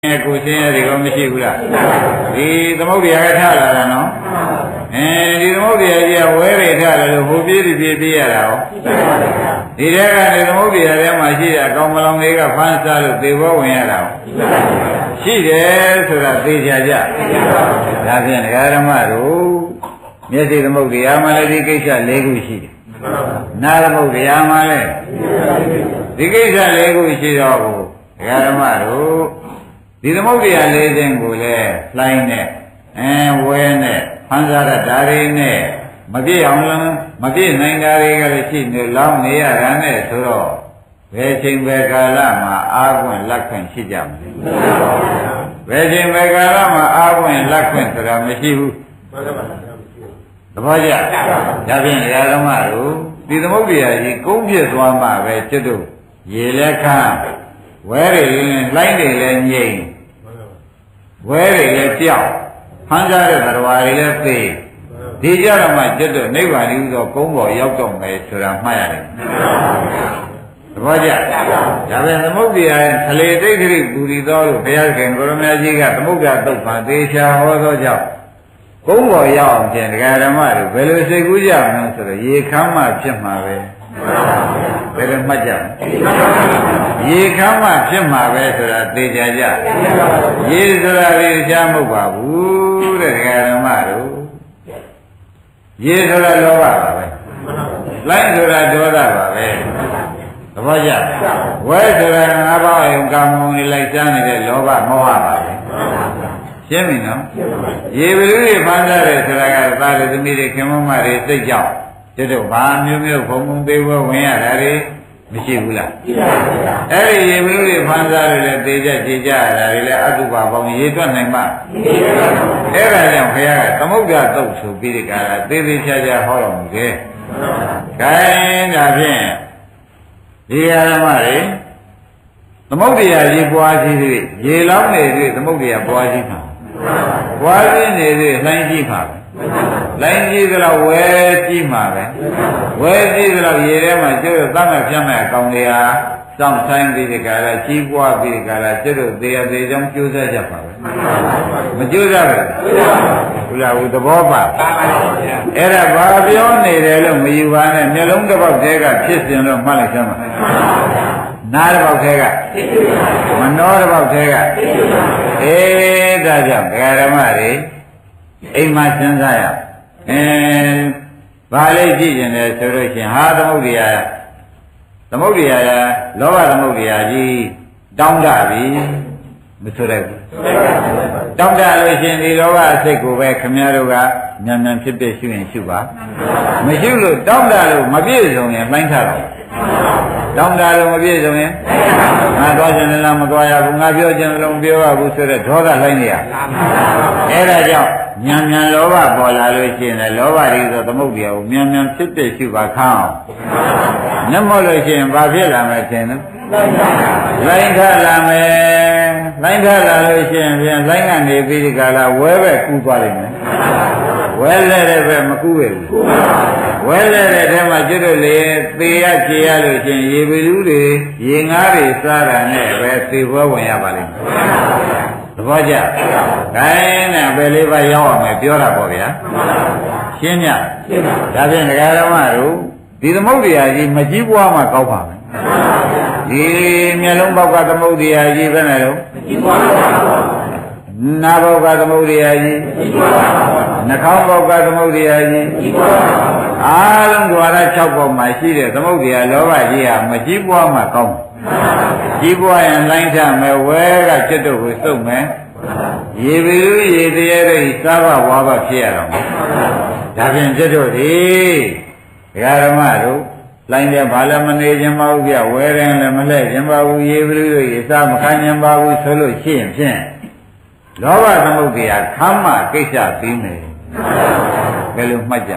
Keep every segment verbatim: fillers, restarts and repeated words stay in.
ကိုရှင်းရတယ်ကောမရှိဘူးလားဒီသမုဒ္ဒရာကထလာတာနော်အဲဒီသမုဒ္ဒရာကြီးကဝဲရထလာလို့ဟိုပြေးပြီးပြေးပြေးရတာဟောဒီထဲကနေသမုဒ္ဒရာထဲမှာရှိတဲ့အကောင်မလောင်လေးကဖမ်းစားလို့သေဘောဝင်ရတာဟောရှိတယ်ဆိုတာသိကြကြဒါဖြင့်ဒကာဓမ္မတို့မျက်စိသမုဒ္ဒရာမှာလည်းဒီကိစ္စ၄ခုရှိတယ်နာသမုဒ္ဒရာမှာလည်းဒီကိစ္စ၄ခုရှိတော့ဒကာဓမ္မတို့ဒီသမုဒ္ဒရာ၄ခြင်းကိုလည်းလှိုင်းနဲ့အဲဝဲနဲ့ဖန်ဆာရဓာရီနဲ့မပြည့်အောင်လည်းမပြည့်နိုင်တာတွေကလည်းရှိနေလောင်းနေရတာနဲ့ဆိုတော့ဘယ်ချိန်ဘယ်ကာလမှာအာခွင့်လက်ခွင့်ရှိကြမလဲဘယ်ချိန်ဘယ်ကာလမှာအာခွင့်လက်ခွင့်ဆိုတာမရှိဘူးသဘောကျဒါဖြင့်ဓမ္မတို့ဒီသမုဒ္ဒရာကြီးကုန်းပြည့်သွားမှပဲจิตတို့ရေလက်ခမ်းဝဲတွေလည်းလိုင်းတွေလည်းငြိမ်ဝဲတွေလည်းကြောက်ဖမ်းကြတဲ့သရဝါတွေလည်းသိဒီကြတော့မှจิตတို့နိဗ္ဗာန်ကြီးဆိုကုန်းပေါ်ရောက်တော့မယ်ဆိုတာမှတ်ရတယ်သဘောကျဒါပဲသမုဒ္ဒရာသလေတိတ်ခရိပူရီတော်လို့ဘုရားခင်ကိုရမကြီးကသမုဒ္ဒရာတုတ်ပါသေချာဟောသောကြောင့်ကုန်းပေါ်ရောက်အောင်ဖြင့်ဒကာဓမ္မတို့ဘယ်လိုစိတ်ကူးကြမလဲဆိုတော့ရေခမ်းမှဖြစ်မှာပဲဘယ်လိုမှတ်ကြရေခမ်းမှဖြစ်မှာပဲဆိုတာသိကြကြရေဆိုတာလေကြားမဟုတ်ပါဘူးတဲ့ဒကာဓမ္မတို့ရေဆိုတာလောဘပါပဲလိုင်းဆိုတာဒေါသပါပဲသဘောကျဝဲဆိုတာငါးပါးယုံကာမုံတွေလိုက်စားနေတဲ့လောဘမောဟပါပဲရှင်းပြီနော်ရေဘလူတွေဖမ်းကြတယ်ဆိုတာကသာရသမီးတွေခင်မမတွေစိတ်ကြောက်ကျွတ်တို့ဘာမျိုးမျိုးဘုံဘုံသေးဘောဝင်ရတာတွေမရှိဘူးလားရှိပါဘူးအဲ့ဒီရေဘလူတွေဖမ်းကြတယ်လေသေကြကြည်ကြရတာတွေလေအတုပါပေါင်းရေတွက်နိုင်မှအဲ့ဒါကြောင့်ဘုရားကသမုဒ္ဒရာတုတ်ဆိုပြီးဒီကရာသေသေးချာချာဟောတော်မူခဲ့ခိုင်းဒါဖြင့်ဒီဓမ္မတွေသမုဒ္ဒရာရေပွားရှိသေးရေလောင်းနေသေးသမုဒ္ဒရာပွားရှိမှာပွားရှိနေသေးလှိုင်းရှိမှာလိုင်းကြီးကတော့ဝဲကြည့်မှာပဲဝဲကြည့်ကတော့ရေထဲမှာကျိုးသတ်မှတ်ဖြတ်မဲ့အကောင်တွေဟာစောင့်ဆိုင်ပြီးဒီကရာကြီးပွားပြီးဒီကရာကျိုးတို့သေးသေးချောင်းကျိုးစားကြပါပဲမကျိုးစားဘူးဘုရားဟူသဘောပါအဲ့ဒါဘာပြောနေတယ်လို့မယူပါနဲ့မျက်လုံးတစ်ပေါက်တည်းကဖြစ်စဉ်လို့မှတ်လိုက်စမ်းပါနားတစ်ပေါက်တည်းကမနှောတစ်ပေါက်တည်းကအေးဒါကြောင့်ဓမ္မတွေအိမ်မှာစဉ်းစားရအင်းဘာလေးကြည့်ကျင်တယ်ဆိုလို့ရှိရင်ဟာသမုဒ္ဒရာသမုဒ္ဒရာလောဘသမုဒ္ဒရာကြီးတောင်းတပြီမဆိုလိုက်ဘူးတောင်းတလို့ရှိရင်ဒီလောဘအစိတ်ကိုပဲခမည်းတော်ကညံညံဖြစ်ဖြစ်ရှုရင်ရှုပါမရှုလို့တောင်းတလို့မပြည့်စုံရင်လှိုင်းထားတော့တောင်းတလို့မပြည့်စုံရင်ငါသွားခြင်းလည်းမသွားရဘူးငါပြောခြင်းလည်းမပြောရဘူးဆိုတော့ဒေါသလှိုင်းနေရအဲ့ဒါကြောင့်ဉာဏ်ဉာဏ်လောဘပေါ်လာလို့ရှိရင်လည်းလောဘတွေဆိုသမုဒ္ဒရာကိုဉာဏ်ဉာဏ်ဖြစ်ဖြစ်ရှုပါခအောင်နမလို့ရှိရင်ဘာဖြစ်လာမလဲထင်လို့လိုင်းထလာမယ်လိုင်းထလာလို့ရှိရင်ပြန်လိုင်းကနေပြီးဒီကလာဝဲပဲကူးသွားလိမ့်မယ်ဝဲလဲတဲ့ပဲမကူးရဘူးဝဲလဲတဲ့ထဲမှာကျွတ်တို့လေသေရခြေရလို့ရှိရင်ရေပလူးတွေရေငါးတွေစားတာနဲ့ပဲသေဘောဝင်ရပါလိမ့်မယ်သဘောကျခိုင်းနဲ့ပဲလေးပါရောက်အောင်မယ်ပြောတာပေါ့ဗျာရှင်းညရှင်းပါဒါဖြင့်ဒကာဓမ္မတို့ဒီသမုဒ္ဒရာကြီးမကြီးပွားမှကောက်ပါမယ်ဒီမျက်လုံးပေါက်ကသမုဒ္ဒရာကြီးပဲနဲ့တော့မကြီးပွားပါဘူးနာဘောကသမုဒ္ဒရာကြီးမကြီးပွားပါဘူးနှာခေါင်းဘောကသမုဒ္ဒရာကြီးမကြီးပွားပါဘူးအားလုံးဓဝါရ၆ပေါက်မှာရှိတဲ့သမုဒ္ဒရာလောဘကြီးဟာမကြီးပွားမှကောင်းကြီးပွားရင်လိုင်းထမယ်ဝဲကจิตတို့ကိုစုပ်မယ်ရေပလူရေတရေတို့စားဘဝါဘဖြစ်ရတော့ဒါဖြင့်จิตတို့ဒီဒကာဓမ္မတို့လိုင်းတဲ့ဘာလည်းမနေခြင်းမဟုတ်ပြဝဲရင်လည်းမလှည့်ခြင်းပါဘူးရေပလူတို့ရေစားမခံခြင်းပါဘူးဆိုလို့ရှိရင်ဖြင့်လောဘသမုဒ္ဒရာခမ်းမကိစ္စပြီးမယ်ဘယ်လိုမှတ်ကြ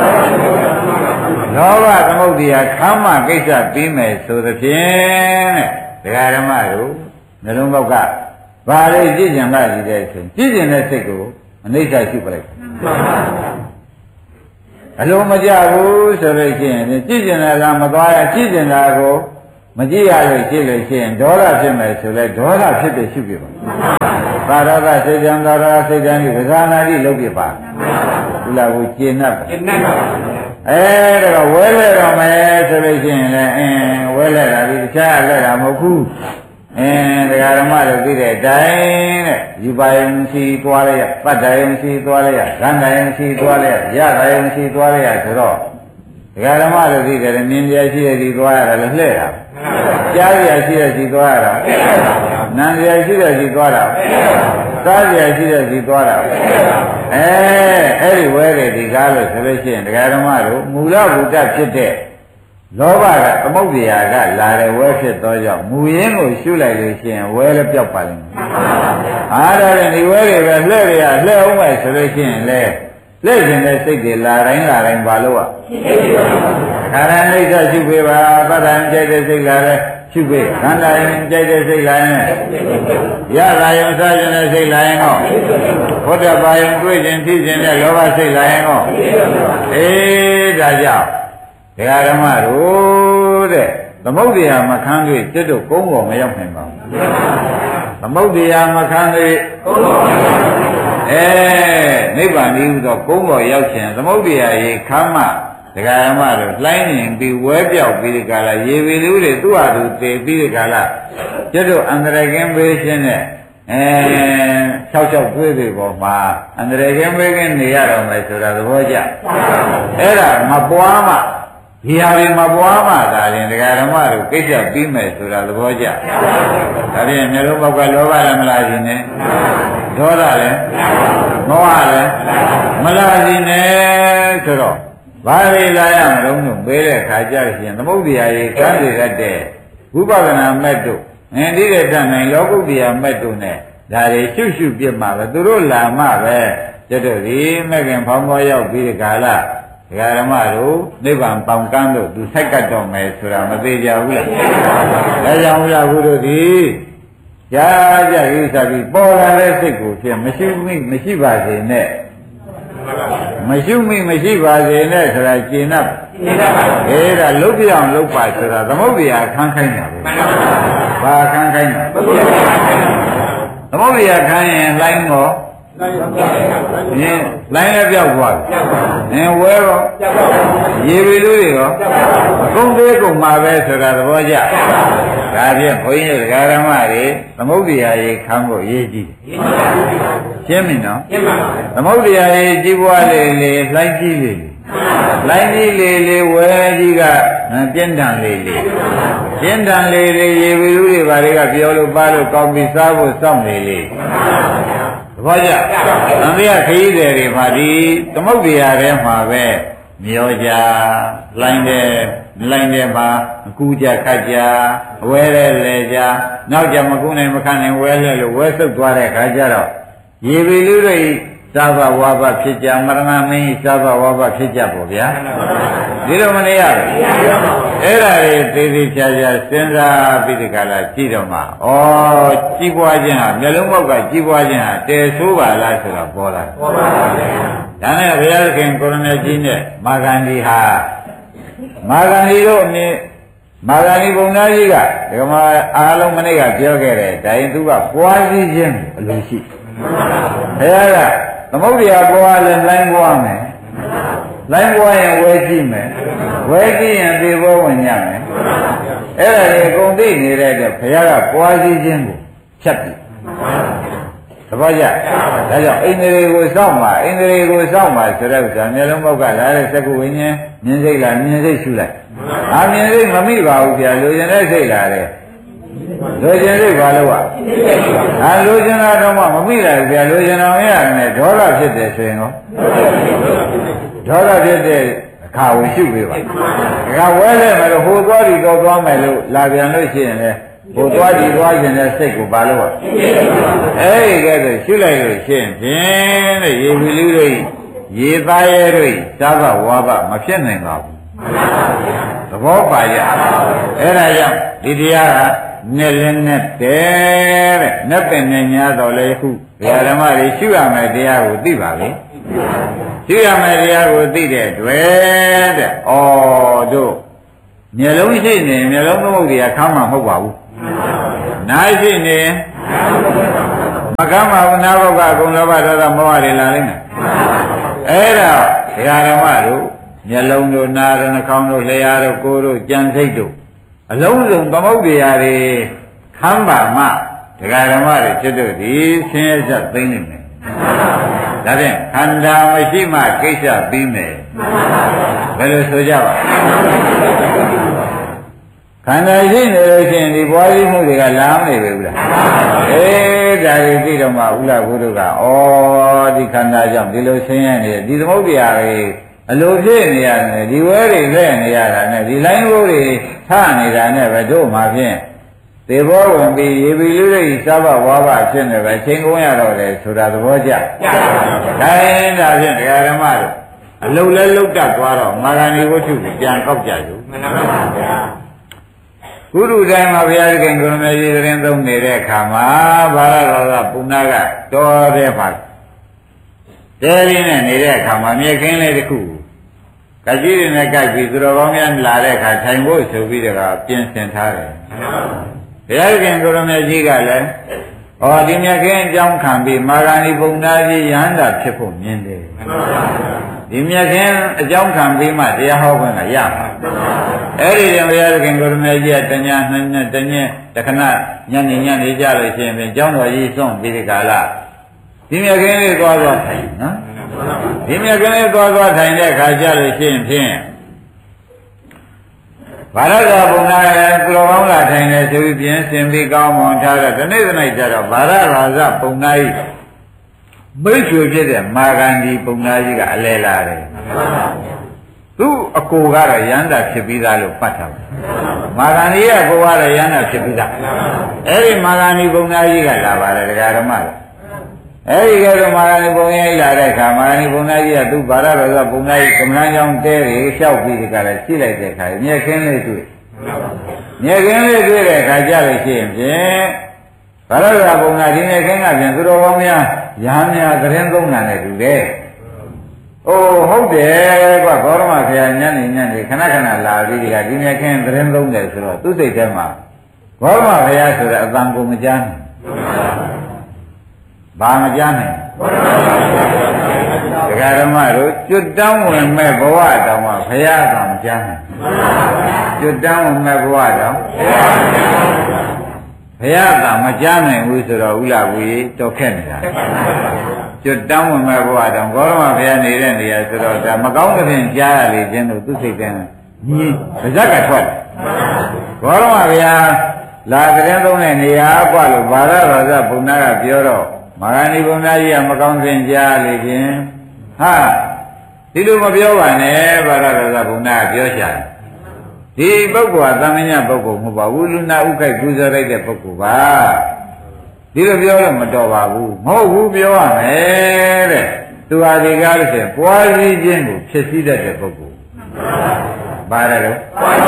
လောဘသမုဒ္ဒရာခမ်းမကိစ္စပြီးမယ်ဆိုသဖြင့်တဲ့ဒကာဓမ္မတို့နှလုံးပေါက်ကဘာလေးကြည့်ကြံလာကြည့်တဲ့ဆိုကြည့်ကြံတဲ့စိတ်ကိုအနိစ္စရှုပလိုက်အလုံးမကြဘူးဆိုလို့ရှိရင်ကြည့်ကြံတာကမသွားရကြည့်ကြံတာကိုမကြည့်ရလို့ရှိလို့ရှိရင်ဒေါသဖြစ်မယ်ဆိုလဲဒေါသဖြစ်တဲ့ရှုပြပါသာရကစိတ်ကြံသာရစိတ်ကြံဒီကစားနာတိလုပ်ပြပါဒီလားကိုကျင့်납ပါကျင့်납ပါအဲဒါကဝဲလဲတော့မယ်ဆိုလို့ရှိရင်လည်းအင်းဝဲလဲတာဒီတခြားလဲတာမဟုတ်ဘူးအင်းတရားဓမ္မတို့သိတဲ့အတိုင်းတဲ့ယူပါယုံစီသွားလိုက်ရပတ်တယုံစီသွားလိုက်ရဂန္ဓယုံစီသွားလိုက်ရရတာယုံစီသွားလိုက်ရဆိုတော့တရားဓမ္မတို့သိတယ်မြင်ပြရှိတဲ့စီသွားရတယ်လည်းလှဲ့တာကြားရရှိတဲ့စီသွားရတာနားရရှိတဲ့စီသွားတာစားရရှိတဲ့စီသွားတာအဲအဲ့ဒီဝဲတဲ့ဒီကားလို့ဆိုလို့ရှိရင်တရားဓမ္မတို့မူလဘုဒ္ဓဖြစ်တဲ့လောဘကသမုဒ္ဒရာကလာတဲ့ဝဲဖြစ်သောကြောင့်မူရင်းကိုရှုလိုက်လို့ရှိရင်ဝဲလည်းပြောက်ပါလိမ့်မယ်အားဒါနဲ့ဒီဝဲတွေပဲလှဲ့ရလှဲ့အောင်ပဲဆိုလို့ရှိရင်လေလှဲ့ခြင်းတဲ့စိတ်တွေလာတိုင်းလာတိုင်းဘာလို့อ่ะခန္ဓာအိဋ္ဌရှုပေးပါပတ္တန်ကြိုက်တဲ့စိတ်လာတဲ့ရှုပေးခန္ဓာရင်ကြိုက်တဲ့စိတ်လာရင်ရတာယုံစားခြင်းတဲ့စိတ်လာရင်ဟောဘုဒ္ဓဘာယုံတွေ့ခြင်းသိခြင်းတဲ့လောဘစိတ်လာရင်ဟောအေးဒါကြောင့်ဒကာဓမ္မတို့တဲ့သမုဒ္ဒရာမခံတွေ့ကျွတ်တို့ကုန်းပေါ်မရောက်နိုင်ပါဘူးသမုဒ္ဒရာမခံတွေ့ကုန်းပေါ်အဲနိဗ္ဗာန်ကြီးဟူသောကုန်းပေါ်ရောက်ခြင်းသမုဒ္ဒရာရေခမ်းမဒကာဓမ္မတို့လှိုင်းနေပြီးဝဲပြောက်ပြီးဒီကလာရေဝီလူတွေသူ့ဟာသူတည်ပြီးဒီကလာကျွတ်တို့အန္တရာယ်ကင်းပေးခြင်းနဲ့အဲ၆၆တွေးတွေပေါ်မှာအန္တရာယ်ကင်းပေးခြင်းနေရတော့မယ်ဆိုတာသဘောကျအဲ့ဒါမပွားမှဒီဟာတွေမပွားမှသာရင်ဒကာဓမ္မတို့ကိစ္စပြီးမယ်ဆိုတာသဘောကျဒါဖြင့်မျိုးလုံးပေါက်ကလောဘလည်းမလာခြင်းနဲ့ဒေါသလည်းမောဟလည်းမလာခြင်းနဲ့ဆိုတော့ဘာတွေလာရမလို့လို့ပေးတဲ့ခါကြရင်သမုဒ္ဒရာရေကမ်းရတဲ့ဝိပဿနာမက်တို့ငင်တိတဲ့တန်နိုင်လောကုတ္တရာမက်တို့နဲ့ဒါတွေရှုရှုပြစ်မှာပဲသူတို့လာမှပဲကျွတ်တို့ဒီမက်ခင်ဖောင်းပေါ်ရောက်ပြီးဒီကာလဒကာဓမ္မတို့နိဗ္ဗာန်ပေါင်ကန်းလို့သူဆိုက်ကတ်တော့မယ်ဆိုတာမသေးကြဘူးလားဒါကြောင့်ဘုရားဘုတို့ဒီကြာကြရေးစားပြီးပေါ်လာတဲ့စိတ်ကိုဖြင့်မရှိမိမရှိပါစေနဲ့မရှိမိမရှိပါစေနဲ့ဆိုတာကျင့်납အဲဒါလုတ်ပြအောင်လုတ်ပါဆိုတာသမုဒ္ဒရာခန်းခိုင်းတာပဲဘာခန်းခိုင်းတာသမုဒ္ဒရာခန်းရင်လှိုင်းတော့ညင်လိုင်းလည်းပြောက်သွားပြီ။အင်းဝဲတော့ရေဝီလူတွေရောအကုန်သေးကုန်မှာပဲဆိုတာသဘောကျ။ဒါဖြင့်ဘုန်းကြီးတို့ဓမ္မတွေသမုဒ္ဒရာရေခမ်းဖို့ရေးကြည့်တယ်။ရှင်းပြီနော်။ရှင်းပါပါ။သမုဒ္ဒရာရေကြီးပွားလေလေလှိုင်းကြီးလေလှိုင်းကြီးလေလေဝဲကြီးကပြင်းထန်လေလေပြင်းထန်လေလေရေဝီလူတွေဘာတွေကပြောလို့ပါလို့ကောင်းပြီးစားဖို့စောင့်နေလေသဘောကျသံဃာခရီးတွေမှာဒီသမုဒ္ဒရာထဲမှာပဲမျောကြလိုင်းတယ်လိုင်းတယ်မှာအကူကြခတ်ကြဝဲလဲလဲကြနောက်ကြမကူနိုင်မခံနိုင်ဝဲလဲလို့ဝဲဆုပ်သွားတဲ့ခါကျတော့ရေပီလူတွေသာဘဝါဘဖြစ်ကြမရဏမင်းသာဘဝါဘဖြစ်ကြပေါ့ဗျာဒီလိုမနေရဘူးအဲ့ဒါတွေသေသေးချာချာစဉ်းစားပြီးဒီကလာကြည့်တော့မှဩကြီးပွားခြင်းဟာမျက်လုံးပေါက်ကကြီးပွားခြင်းဟာတည်ဆိုးပါလားဆိုတော့ပေါ်လာပေါ်ပါပါဗျာဒါနဲ့ဘုရားခင်ကိုရမကြီးနဲ့မာဂန္ဒီဟာမာဂန္ဒီတို့အမည်မာဂန္ဒီဘုံသားကြီးကဒီကမှာအားလုံးမနေ့ကပြောခဲ့တယ်ဒါရင်သူကပွားစည်းခြင်းအလိုရှိဘုရားကသမုဒ္ဒရာပွားလဲလိုင်းပွားမယ်လိုင်းပွားရင်ဝဲကြည့်မယ်ဝဲကြည့်ရင်သေဘောဝင်ရမယ်အဲ့ဒါတွေအကုန်သိနေတဲ့အတွက်ဘုရားကပွားစည်းခြင်းကိုဖြတ်ပြီသဘောကျဒါကြောင့်အိန္ဒြေကိုစောင့်ပါအိန္ဒြေကိုစောင့်ပါဆိုတဲ့ဥစ္စာမျိုးလုံးပေါက်ကလာတဲ့သက္ကဝိညာဉ်မြင်စိတ်လားမြင်စိတ်ရှုလိုက်အာမြင်စိတ်မမိပါဘူးဗျာလူကျင်တဲ့စိတ်လာတယ်လူကျင်စိတ်ဘာလို့อ่ะအာလူကျင်တာတော့မှမမိလိုက်ဘူးဗျာလူကျင်တော်ရဲ့ဒေါသဖြစ်တယ်ဆိုရင်ရောဒေါသဖြစ်တဲ့အခါဝင်ရှုပေးပါအခါဝဲလဲမယ်လို့ဟိုသွားပြီးတော့သွားမယ်လို့လာပြန်လို့ရှိရင်လေဟိုသွားပြီးသွားခြင်းတဲ့စိတ်ကိုဘာလို့อ่ะအဲ့ဒီကဲဆိုရှုလိုက်လို့ရှိရင်ဖြင့်တဲ့ရေဝီလူတွေရေသားရဲတွေသာဘဝါဘမဖြစ်နိုင်ပါဘူးသဘောပါကြအဲ့ဒါကြောင့်ဒီတရားကနဲ့လည်းနဲ့တဲ့တဲ့နဲ့ပင်နဲ့ညာတော်လေခုဘုရားဓမ္မတွေရှုရမယ်တရားကိုသိပါလေရှုရမယ်တရားကိုသိတဲ့တွေ့တဲ့ဩတို့မျက်လုံးရှိနေမျက်လုံးသမုဒ္ဒရာခမ်းမှာမဟုတ်ပါဘူးနားရှိနေမကမ်းပါဘူးနားဘောကအကုန်လောဘဒေါသမောဟတွေလာလိမ့်မယ်အဲ့ဒါဒကာဓမ္မတို့မျက်လုံးတို့နားတို့နှာခေါင်းတို့လျှာတို့ကိုယ်တို့ကြံစိတ်တို့အလုံးစုံသမုဒ္ဒရာတွေခမ်းပါမှဒကာဓမ္မတွေဖြစ်တို့ဒီဆင်းရဲချက်သိမ့်နေမယ်ဒါဖြင့်ခန္ဓာမရှိမှကိစ္စပြီးမယ်ဘယ်လိုဆိုကြပါခန္ဓာရှိနေလို့ရှိရင်ဒီပွားပြီးမှုတွေကလာမနေပဲဘူးလားအေးဒါတွေသိတော့မှဥလာဘုဒ္ဓကဩဒီခန္ဓာကြောင့်ဒီလိုဆင်းရဲနေဒီသမုဒ္ဒရာတွေအလိုဖြစ်နေရတယ်ဒီဝဲတွေလက်နေရတာနဲ့ဒီလိုင်းဘိုးတွေထနေတာနဲ့ပဲတို့မှဖြင့်သေဘောဝင်ပြီးရေပီလူတွေစားဘဝါဘဖြစ်နေပဲချိန်ကုန်ရတော့တယ်ဆိုတာသဘောကျဒါရင်ဒါဖြင့်ဒကာဓမ္မတို့အလုတ်လဲလုတ်တတ်သွားတော့မာဂဏီဝတ္ထုကိုပြန်ကောက်ကြอยู่မှန်ပါဗျာကုရုတိုင်းမှာဘုရားခင်ကိုရမေကြီးသတင်းသုံးနေတဲ့အခါမှာဘာရတော်ကပုဏ္ဏကတော်တဲ့မှာတဲရင်းနဲ့နေတဲ့အခါမှာမြေခင်းလေးတစ်ခုကကြီးတွေနဲ့ကြိုက်ပြီးသူတော်ကောင်းများလာတဲ့အခါထိုင်ဖို့ဆိုပြီးတော့ပြင်ဆင်ထားတယ်ဘုရားခင်ကိုရမေကြီးကလည်းဟောဒီမြေခင်းအကြောင်းခံပြီးမာဂဏီပုဏ္ဏကြီးရဟန္တာဖြစ်ဖို့မြင်တယ်ဒီမြတ်ခင်အကြောင်းခံပြီးမှတရားဟောခွင့်ကရမှာအဲ့ဒီတည်းဘုရားခင်ကိုရမေကြီးကတညာနှစ်နှစ်တညတခဏညနေညနေကြလို့ရှိရင်ပြင်ကျောင်းတော်ကြီးစွန့်ပြီးဒီကာလဒီမြတ်ခင်လေးသွားသွားထိုင်နော်ဒီမြတ်ခင်လေးသွားသွားထိုင်တဲ့အခါကျလို့ရှိရင်ဖြင့်ဘာရကဘုံနာရဲ့ကုလောကောင်းလာထိုင်နေဆိုပြီးပြင်ဆင်ပြီးကောင်းမွန်ထားတဲ့ဒီနေ့ဒီနေ့ကျတော့ဘာရရာဇဘုံနာကြီးမိတ်ဆွေဖြစ်တဲ့မာဂန္ဒီပုံနာကြီးကအလဲလာတယ်သူအကိုကတော့ရဟန္တာဖြစ်ပြီးသားလို့ပတ်ထားတယ်မာဂန္ဒီရဲ့ကိုကတော့ရဟန္တာဖြစ်ပြီးသားအဲ့ဒီမာဂန္ဒီပုံနာကြီးကလာပါတယ်ဒကာဓမ္မတွေအဲ့ဒီကတော့မာဂန္ဒီပုံနာကြီးလာတဲ့အခါမာဂန္ဒီပုံနာကြီးကသူ့ဘာရတော်ကပုံနာကြီးကမ္ဘာကြောင့်တဲတွေလျှောက်ပြီးဒီကလည်းရှိလိုက်တဲ့အခါမြက်ခင်းလေးတွေ့မြက်ခင်းလေးတွေ့တဲ့အခါကျလို့ရှိရင်ဖြင့်ဘာရတော်ပုံနာဒီမြက်ခင်းကပြန်သူတော်ကောင်းများရဟန်းများသတင်းသုံးတာနဲ့တူတယ်။အိုးဟုတ်တယ်ကွာဘောရမဆရာညနေညနေခဏခဏလာပြီးဒီကဒီမြတ်ခင်းသတင်းသုံးတယ်ဆိုတော့သူ့စိတ်ထဲမှာဘောရမဆရာဆိုတဲ့အတန်ကိုမကြားနိုင်။ဘာမကြားနိုင်။ဒကာဓမ္မတို့ကျွတ်တောင်းဝင်မဲ့ဘဝတောင်မှဘုရားကမကြားနိုင်။ကျွတ်တောင်းဝင်မဲ့ဘဝတောင်ဘုရားကမကြားနိုင်ဘူးဆိုတော့ဥလာဘူးတော်ခက်နေတာကျွတ်တောင်းဝင်မဲ့ဘဝတောင်ဘောရမဘုရားနေတဲ့နေရာဆိုတော့ဒါမကောင်းတဲ့ပြင်ကြားရလေခြင်းတို့သူစိတ်ကညီပါဇက်ကထွက်တယ်ဘောရမဘုရားလာကြတဲ့သုံးတဲ့နေရာกว่าလို့ဘာရတော်ဇဘုံနာကပြောတော့မာဂဏီဘုံနာကြီးကမကောင်းတဲ့ကြားလေခြင်းဟာဒီလိုမပြောပါနဲ့ဘာရတော်ဇဘုံနာကပြောချင်ဒီပုဂ္ဂိုလ်ကသမညပုဂ္ဂိုလ်မဟုတ်ပါဘူးလူနာဥခိုက်ပူဇော်လိုက်တဲ့ပုဂ္ဂိုလ်ပါဒီလိုပြောလို့မတော်ပါဘူးမဟုတ်ဘူးပြောရမယ်တဲ့သူဟာဒီကားလို့ဆိုရင်ပွားစည်းခြင်းကိုဖြစ်စည်းတတ်တဲ့ပုဂ္ဂိုလ်ပါတယ်လို့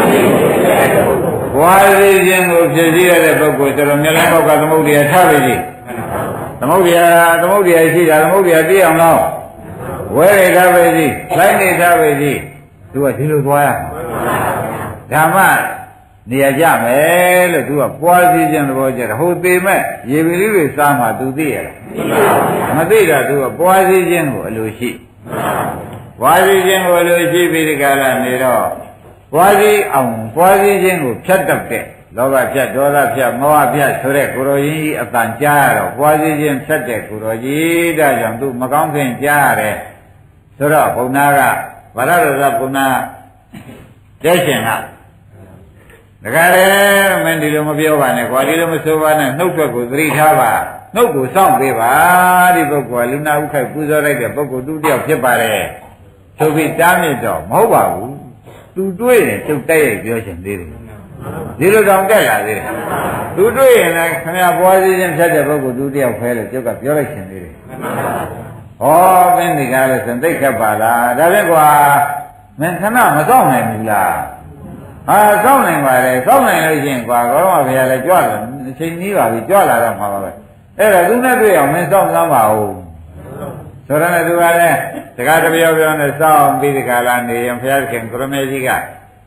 ပွားစည်းခြင်းကိုဖြစ်စည်းရတဲ့ပုဂ္ဂိုလ်ဆိုတော့မျက်လုံးပေါက်ကသမုဒ္ဒရာထားပြီကြီးသမုဒ္ဒရာသမုဒ္ဒရာရှိတာသမုဒ္ဒရာသိအောင်လို့ဝဲရထားပြီကြီးလိုက်နေထားပြီကြီးသူကဒီလိုသွားရဓမ္မနေရာကြမယ်လို့သူကပွားစည်းခြင်းသဘောကျတယ်ဟိုသေးမဲ့ရေပီလေးတွေစားမှသူသိရလားမသိတာသူကပွားစည်းခြင်းကိုအလိုရှိပွားစည်းခြင်းကိုအလိုရှိပြီးဒီကလာနေတော့ပွားစည်းအောင်ပွားစည်းခြင်းကိုဖြတ်တတ်တဲ့လောဘဖြတ်ဒေါသဖြတ်မောဟဖြတ်ဆိုတဲ့ကိုရောကြီးအတန်ကြားရတော့ပွားစည်းခြင်းဖြတ်တဲ့ကိုရောကြီးဒါကြောင့်သူမကောင်းခင်ကြားရတယ်ဆိုတော့ဘုံနာကဗရဒရဘုံနာတဲ့ရှင်ကဒကာရဲမင်းဒီလိုမပြောပါနဲ့ကွာဒီလိုမဆိုပါနဲ့နှုတ်ထွက်ကိုသတိထားပါနှုတ်ကိုစောင့်ပေးပါဒီပုဂ္ဂိုလ်ကလူနာဥခိုက်ပူဇော်လိုက်တဲ့ပုဂ္ဂိုလ်သူတယောက်ဖြစ်ပါတယ်ဆိုပြီးတားမြစ်တော့မဟုတ်ပါဘူးသူတွေးရင်ကျုပ်တိုက်ရိုက်ပြောချင်သေးတယ်ဒီလိုတောင်တက်လာသေးတယ်သူတွေးရင်လည်းခင်ဗျာပွားစည်းခြင်းဖြတ်တဲ့ပုဂ္ဂိုလ်သူတယောက်ဖဲလို့ကျုပ်ကပြောလိုက်ချင်သေးတယ်ဟောမင်းဒီကားလို့ဆိုသိခက်ပါလားဒါပဲကွာမင်းခဏမစောင့်နိုင်ဘူးလားဟာစောင့်နိုင်ပါလေစောင့်နိုင်လို့ရှိရင်ကွာကောင်းပါဗျာလေကြွလာအချိန်ကြီးပါပြီကြွလာတော့မှာပါပဲအဲ့ဒါသူနဲ့တွေ့အောင်မင်းစောင့်စမ်းပါဦးဆိုတော့လည်းသူကလည်းတကားတပြောပြောနဲ့စောင့်ပြီးဒီကလာနေရင်ဘုရားခင်ကိုရမေကြီးက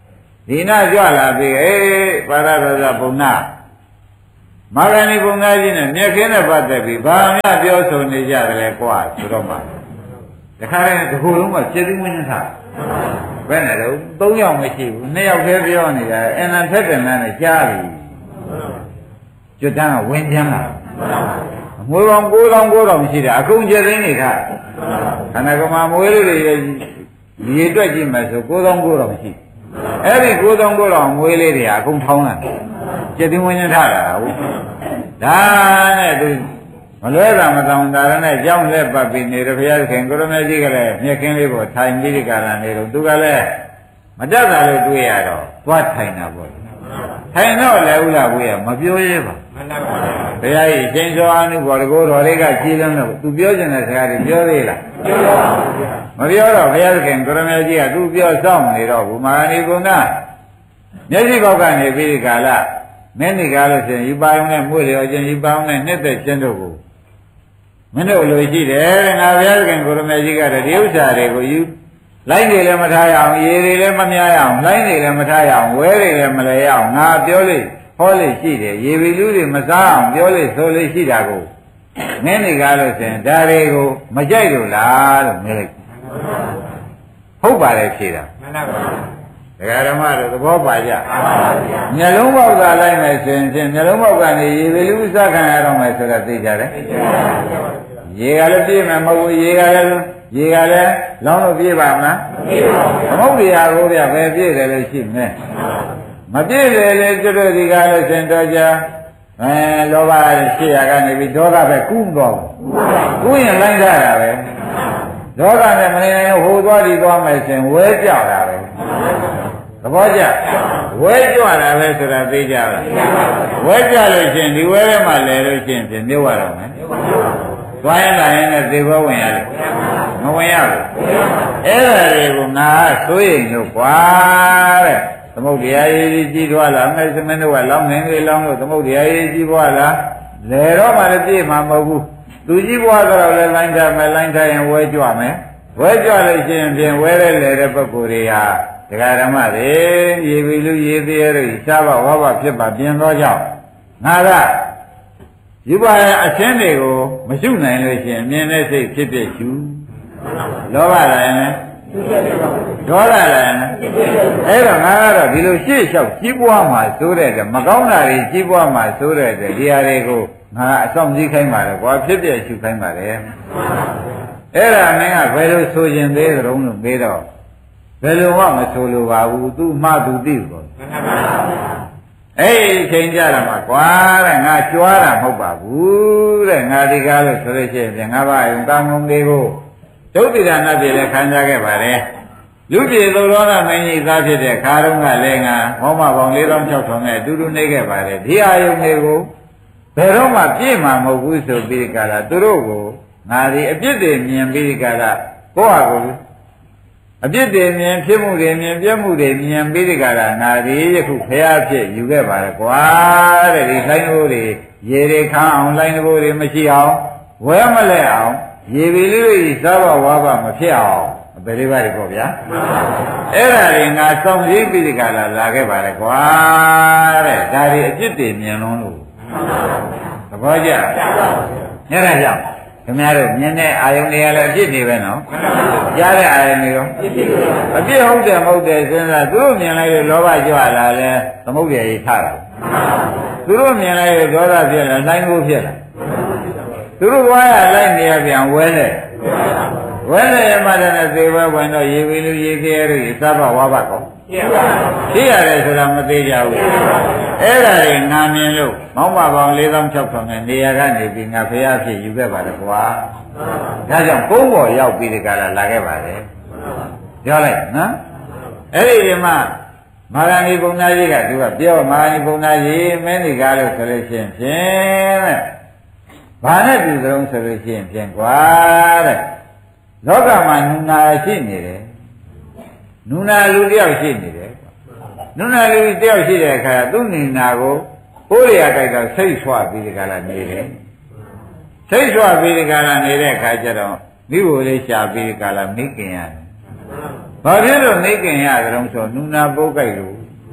ဒီနာကြွလာပြီအေးပါရဒဇဘုံနာမာဂဏီဘုံနာကြီးနဲ့မြက်ခင်းနဲ့ပတ်သက်ပြီးဘာမှပြောဆိုနေကြတယ်လေကွာဆိုတော့မှတခါတည်းတစ်ခုလုံးကပြည့်စုံဝင်းထားဘယ်နဲ့တော့သုံးယောက်မရှိဘူးနှစ်ယောက်တည်းပြောနေတာအင်္ဂန်ဖက်တယ်နဲ့ကြားပြီကျွတ်တန်းကဝင်ပြန်လာမွေးပေါင်းကိုးသောင်းကိုးထောင်ရှိတယ်အကုန်ကျသိနေခါခန္ဓာကမမွေးလေးတွေရေတွက်ကြည့်မယ်ဆိုကိုးသောင်းကိုးထောင်ရှိအဲ့ဒီကိုးသောင်းကိုးထောင်မွေးလေးတွေအကုန်ထောင်းလာကျသိဝင်ထားတာဟုတ်ဒါနဲ့သူမလွဲတာမတောင်းတာနဲ့ကြောင်းလက်ပတ်ပြီးနေရဘုရားခင်ကိုရမေကြီးကလည်းမြက်ခင်းလေးပေါ်ထိုင်ပြီးဒီကရနေတော့သူကလည်းမတတ်တာလို့တွေးရတော့သွားထိုင်တာပေါ့ထိုင်တော့လည်းဥလာဘုရားမပြောရဲပါမှန်ပါပါဘုရားကြီးရှင်စောအနုဘောတကောတော်လေးကကြည်လုံးလို့သူပြောချင်တဲ့စကားတွေပြောသေးလားပြောပါဘူးမပြောတော့ဘုရားခင်ကိုရမေကြီးကသူပြောဆောင်နေတော့ဘူးမာနီကုဏမျက်စိဘောက်ကနေပြီးဒီကလာမင်းဒီကားလို့ဆိုရင်ယူပါအောင်နဲ့မှုလျော်ခြင်းယူပါအောင်နဲ့နှစ်သက်ခြင်းတို့ကိုမင်းတို့လိုရှိတယ်ငါဘုရားခင်ကိုရမေကြီးကတည်းကဒီဥစ္စာတွေကိုယူလိုက်နေလည်းမထားရအောင်ရေတွေလည်းမများရအောင်လိုက်နေလည်းမထားရအောင်ဝဲတွေလည်းမလဲရအောင်ငါပြောလို့ဟောလို့ရှိတယ်ရေပီလူတွေမစားအောင်ပြောလို့ဆိုလို့ရှိတာကိုမင်းဒီကားလို့ဆိုရင်ဒါတွေကိုမကြိုက်လို့လားလို့မြင်လိုက်ဟုတ်ပါတယ်ဖြေတာမှန်ပါပါဒကာဓမ္မတို့သဘောပါကြမျက်လုံးပေါက်ကလိုက်မယ်ဆိုရင်ဖြင့်မျက်လုံးပေါက်ကနေရေပီလူစားခံရတော့မယ်ဆိုတော့သိကြတယ်ရေကလည်းပြည့်မယ်မဟုတ်ဘူးရေကလည်းရေကလည်းလောင်းလို့ပြေးပါမလားမပြေးပါဘူးသမုဒ္ဒရာကိုပြပဲပြေးတယ်လို့ရှိမယ်မပြေးတယ်လေကျွတ်တို့ဒီကားလို့ရှင်တော်ကြအဲလောဘရှိရကနေပြီးဒေါသပဲကူးမသွားဘူးကူးရင်လိုက်ကြတာပဲဒေါသနဲ့မနေနိုင်ဟိုသွားဒီသွားမယ်ဆိုရင်ဝဲကြောက်တာပဲသဘောကျဝဲကြွတာပဲဆိုတာသိကြလားဝဲကြလို့ရှိရင်ဒီဝဲထဲမှာလဲလို့ရှိရင်ပြင်မြုပ်ရတော့မယ်သွားရင်လာရင်လည်းသေဘောဝင်ရတယ်မဝင်ရဘူးအဲ့ဒါတွေကိုငါစိုးရိမ်လို့ကွာတဲ့သမုဒ္ဒရာကြီးကြီးထွားလာမဲ့စမင်းတို့ကလောင်းနေလေလောင်းလို့သမုဒ္ဒရာကြီးကြီးပွားလာလဲတော့မှလည်းပြည့်မှာမဟုတ်ဘူးသူကြီးပွားတော့လည်းလိုင်းထားမယ်လိုင်းထားရင်ဝဲကြွမယ်ဝဲကြွလို့ရှိရင်ပြင်ဝဲရဲလေတဲ့ပုဂ္ဂိုလ်တွေဟာဒကာဓမ္မတွေရေပီလူရေသေးရတို့ရှားပါဝါပါဖြစ်ပါပြင်သောကြောင့်ငါကယူပါရဲ့အချင်းတွေကိုမရှုနိုင်လို့ရှိရင်မြင်တဲ့စိတ်ဖြစ်ဖြစ်ရှုလောဘလည်းနဲ့ဒေါသလည်းနဲ့အဲ့တော့ငါကတော့ဒီလိုရှေ့လျှောက်ကြီးပွားမှာစိုးတဲ့မကောင်းတာတွေကြီးပွားမှာစိုးတဲ့ဒီဟာတွေကိုငါအဆောင်စည်းခိုင်းပါတယ်ကွာဖြစ်ဖြစ်ရှုခိုင်းပါတယ်အဲ့ဒါမင်းကဘယ်လိုဆိုရင်သေးကြုံလို့မေးတော့ဘယ်လိုမှမဆိုလိုပါဘူးသူမှသူသိဘူးအဲ့ဒီချိန်ကြတာမှာကွာတဲ့ငါကြွားတာမဟုတ်ပါဘူးတဲ့ငါဒီကားလို့ဆိုလို့ရှိရင်ငါဘာယုံတာငုံတွေကိုဒုက္ခိတနာပြည်လည်းခံစားခဲ့ပါတယ်လူပြည်သောရောနာမင်းကြီးသားဖြစ်တဲ့ခါတုန်းကလည်းငါမောမပေါင်းလေးသောင်း၆ထောင်နဲ့အတူတူနေခဲ့ပါတယ်ဒီအာယုံတွေကိုဘယ်တော့မှပြည့်မှာမဟုတ်ဘူးဆိုပြီးကြတာသူတို့ကိုငါဒီအပြစ်တွေမြင်ပြီးကြတာကိုယ့်ဟာကိုယ်အပြစ်တွေမြင်ဖြစ်မှုတွေမြင်ပြမှုတွေမြင်ပြီးဒီကရာငါဒီယခုဖျားဖြစ်ယူခဲ့ပါလေကွာတဲ့ဒီလိုင်းလို့တွေရေတွေခမ်းအောင်လိုင်းလို့တွေမရှိအောင်ဝဲမလဲအောင်ရေပီလေးတွေစားဘဝါဘမဖြစ်အောင်ဘယ်လေးပါးတွေပေါ့ဗျာအဲ့ဒါတွေငါစောင့်ကြည့်ပြီးဒီကရာလာခဲ့ပါလေကွာတဲ့ဒါတွေအပြစ်တွေမြင်လုံးလို့သဘောကျညရကြောင့်ခင်ဗျားတို့မြင်တဲ့အာယုန်တွေကလည်းအပြစ်တွေပဲနော်ကြားတဲ့အာယုန်တွေရောအပြစ်ဟုတ်တယ်မဟုတ်တယ်စဉ်းစားသူတို့မြင်လိုက်လို့လောဘကြွလာလဲသမုဒ္ဒရာကြီးထတာသူတို့မြင်လိုက်လို့ဒေါသဖြစ်လာနိုင်ကိုဖြစ်လာသူတို့ဝါရလိုက်နေရပြန်ဝဲတယ်ဝဲတယ်ရမှလည်းသေဘဝင်တော့ရေပီလူရေသေးရည်သဘဝါဘကောသိရတယ်ဆိုတာမသေးကြဘူးအဲ့ဒါတွေငါမြင်လို့မောင်းမပေါင်းလေးသောင်း၆ထောင်နဲ့နေရာကနေပြီးငါဖျားဖြစ်ယူခဲ့ပါတယ်ကွာဒါကြောင့်ကုန်းပေါ်ရောက်ပြီးဒီကလာလာခဲ့ပါတယ်ပြောလိုက်နော်အဲ့ဒီဒီမှာမာရဏီဘုံသားကြီးကသူကပြောမာရဏီဘုံသားကြီးမင်းဒီကားလို့ဆိုလို့ရှိရင်ဖြင့်တဲ့ဘာနဲ့ဒီသလုံးဆိုလို့ရှိရင်ဖြင့်ကွာတဲ့လောကမှာနုနာရှိနေတယ်နုနာလူတယောက်ရှိနေတယ်နုနာလူတယောက်ရှိတဲ့အခါသူ့နုနာကိုကိုယ်ရတိုက်တော့စိတ်ဆွပြီးဒီကလာနေတယ်စိတ်ဆွပြီးဒီကလာနေတဲ့အခါကျတော့မိဘလေးရှာပြီးဒီကလာမိခင်ရတယ်ဘာဖြစ်လို့မိခင်ရကြုံဆိုနုနာပုတ်ကြိုက်လို့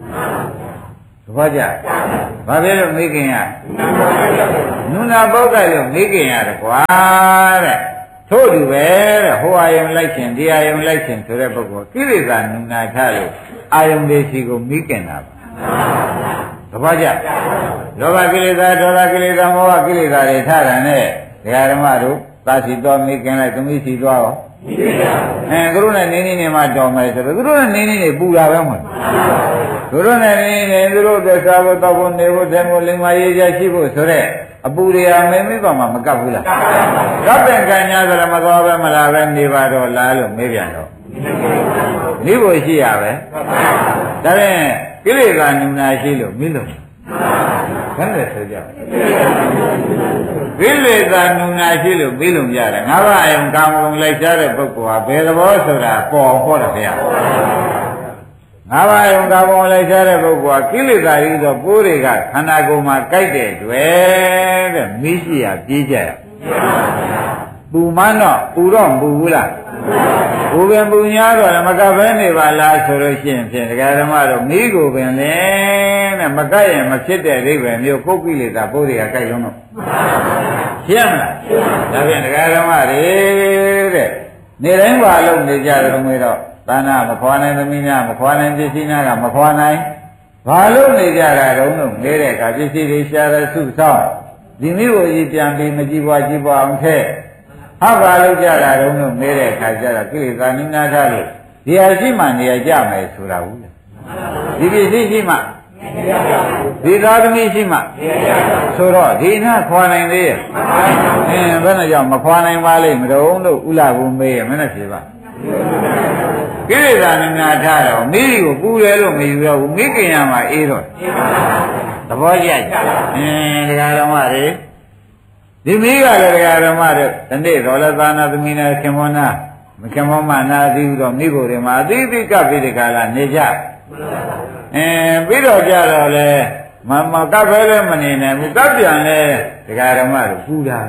သဘောကျဘာဖြစ်လို့မေးခင်ရနုနာပုဂ္ဂိုလ်လို့မေးခင်ရတယ်ကွာတဲ့ထို့တူပဲတဲ့ဟိုအာယုံလိုက်ခြင်းဒီအာယုံလိုက်ခြင်းဆိုတဲ့ပုဂ္ဂိုလ်ကိလေသာနုနာထလို့အာယုံလေးစီကိုမေးခင်တာပါသဘောကျလောဘကိလေသာဒေါသကိလေသာမောဟကိလေသာတွေထတာနဲ့ဒကာဓမ္မတို့သာစီတော်မေးခင်လိုက်သမီးစီသွားရောအဲသူတို့နဲ့နင်းနေနေမှတော်မယ်ဆိုတော့သူတို့နဲ့နင်းနေနေပူတာပဲမဟုတ်သူတို့နဲ့နင်းနေသူတို့သက်သာဖို့တောက်ဖို့နေဖို့တဲဖို့လိမ္မာရေးချရှိဖို့ဆိုတဲ့အပူတွေအမေမိပါမှမကပ်ဘူးလားကပ်တဲ့ကံညာဆိုတော့မတော်ပဲမလားပဲနေပါတော့လားလို့မေးပြန်တော့နေဖို့ရှိရပဲဒါဖြင့်ကိလေသာနုနာရှိလို့မေးလို့ဘယ်နဲ့ဆိုကြကိလေသာနုနာရှိလို့မေးလို့ရတယ်ငါးပါးအယုံကာမဂုဏ်လိုက်ရှားတဲ့ပုဂ္ဂိုလ်ဟာဘယ်သဘောဆိုတာပေါ်ဟောတာဗျာငါးပါးအယုံကာမဂုဏ်လိုက်ရှားတဲ့ပုဂ္ဂိုလ်ဟာကိလေသာကြီးသောပိုးတွေကခန္ဓာကိုယ်မှာကြိုက်တဲ့တွေ့တဲ့မေးရှိရပြေးကြရပူမန်းတော့ပူတော့ပူဘူးလားပူပင်ပူညာတော့မကပဲနေပါလားဆိုလို့ရှိရင်ဖြင့်ဒကာဓမ္မတို့မိကိုပင်လေတဲ့မကပ်ရင်မဖြစ်တဲ့အိဗယ်မျိုးပုဂ္ဂိလေသာပိုးတွေကကြိုက်လုံးတော့ရှင်းမလားဒါဖြင့်ဒကာဓမ္မတွေတဲ့နေတိုင်းပါလို့နေကြတယ်မေးတော့သာနာမခွာနိုင်သမီးများမခွာနိုင်ပစ္စည်းများကမခွာနိုင်ဘာလို့နေကြတာတုံးလို့နေတဲ့အခါပစ္စည်းတွေရှားတဲ့စုဆောင်ဒီမျိုးကိုကြီးပြန်ပြီးမကြည့်ပွားကြည့်ပွားအောင်ထဲဟာဘာလို့ကြတာတုံးလို့နေတဲ့အခါကျတော့ကိလေသာနိနာထလို့ဒီဟာရှိမှနေရကြမယ်ဆိုတာဘူးလေဒီပစ္စည်းရှိမှဒီသာသမီရှိမှဆိုတော့ဒီနာခွာနိုင်သေးရဲ့အင်းဘယ်နဲ့ကြောင့်မခွာနိုင်ပါလိမ့်မတော်လို့ဥလာဘူးမေးရမနဲ့ဖြေပါကိလေသာနိနာထတော့မိကိုပူတယ်လို့မယူတော့ဘူးမိခင်ရမှာအေးတော့သဘောကျအင်းဒကာတော်မတွေဒီမိကလည်းဒကာဓမ္မတို့ဒီနေ့တော်လည်းသာနာသမီးနဲ့ခင်မောနာမခင်မောမနာသိဘူးတော့မိကိုယ်တွေမှာအသိသိကပ်ပြီးဒီကလာနေကြအဲပြီးတော့ကြတော့လေမမကပ်ပဲလည်းမနေနိုင်ဘူးကပ်ပြန်လဲဒကာဓမ္မတို့ပူတာ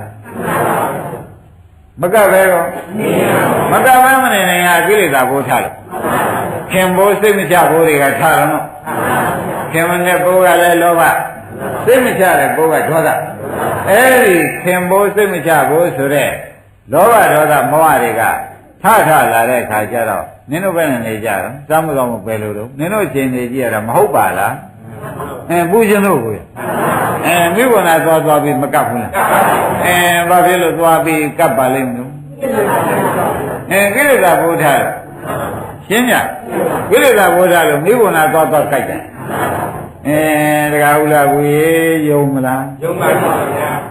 မကပ်ပဲကောမကပ်ပဲမနေနိုင်ဟာကိလေသာဘိုးထားလို့ခင်ဘိုးစိတ်မချဘိုးတွေကထားတော့နော်ခင်မနဲ့ဘိုးကလည်းလောဘစိတ်မချတဲ့ဘိုးကဒေါသအဲ့ဒီခင်ဘိုးစိတ်မချဘိုးဆိုတဲ့လောဘဒေါသမောဟတွေကထထလာတဲ့အခါကျတော့နင်တို့ပဲနေကြတော့စမ်းမကောင်းမပဲလို့တော့နင်တို့ရှင်နေကြည့်ရတာမဟုတ်ပါလားအဲပူရှင်တို့ကိုအဲမိဘနာသွားသွားပြီးမကပ်ဘူးလားအဲဘာဖြစ်လို့သွားပြီးကပ်ပါလိမ့်မလို့အဲကိလေသာဘုရားရှင်းညကိလေသာဘုရားလို့မိဘနာသွားသွားကြိုက်တယ်အဲတခါဥလာဘူးရေယုံမလားယုံပါပါဗျာ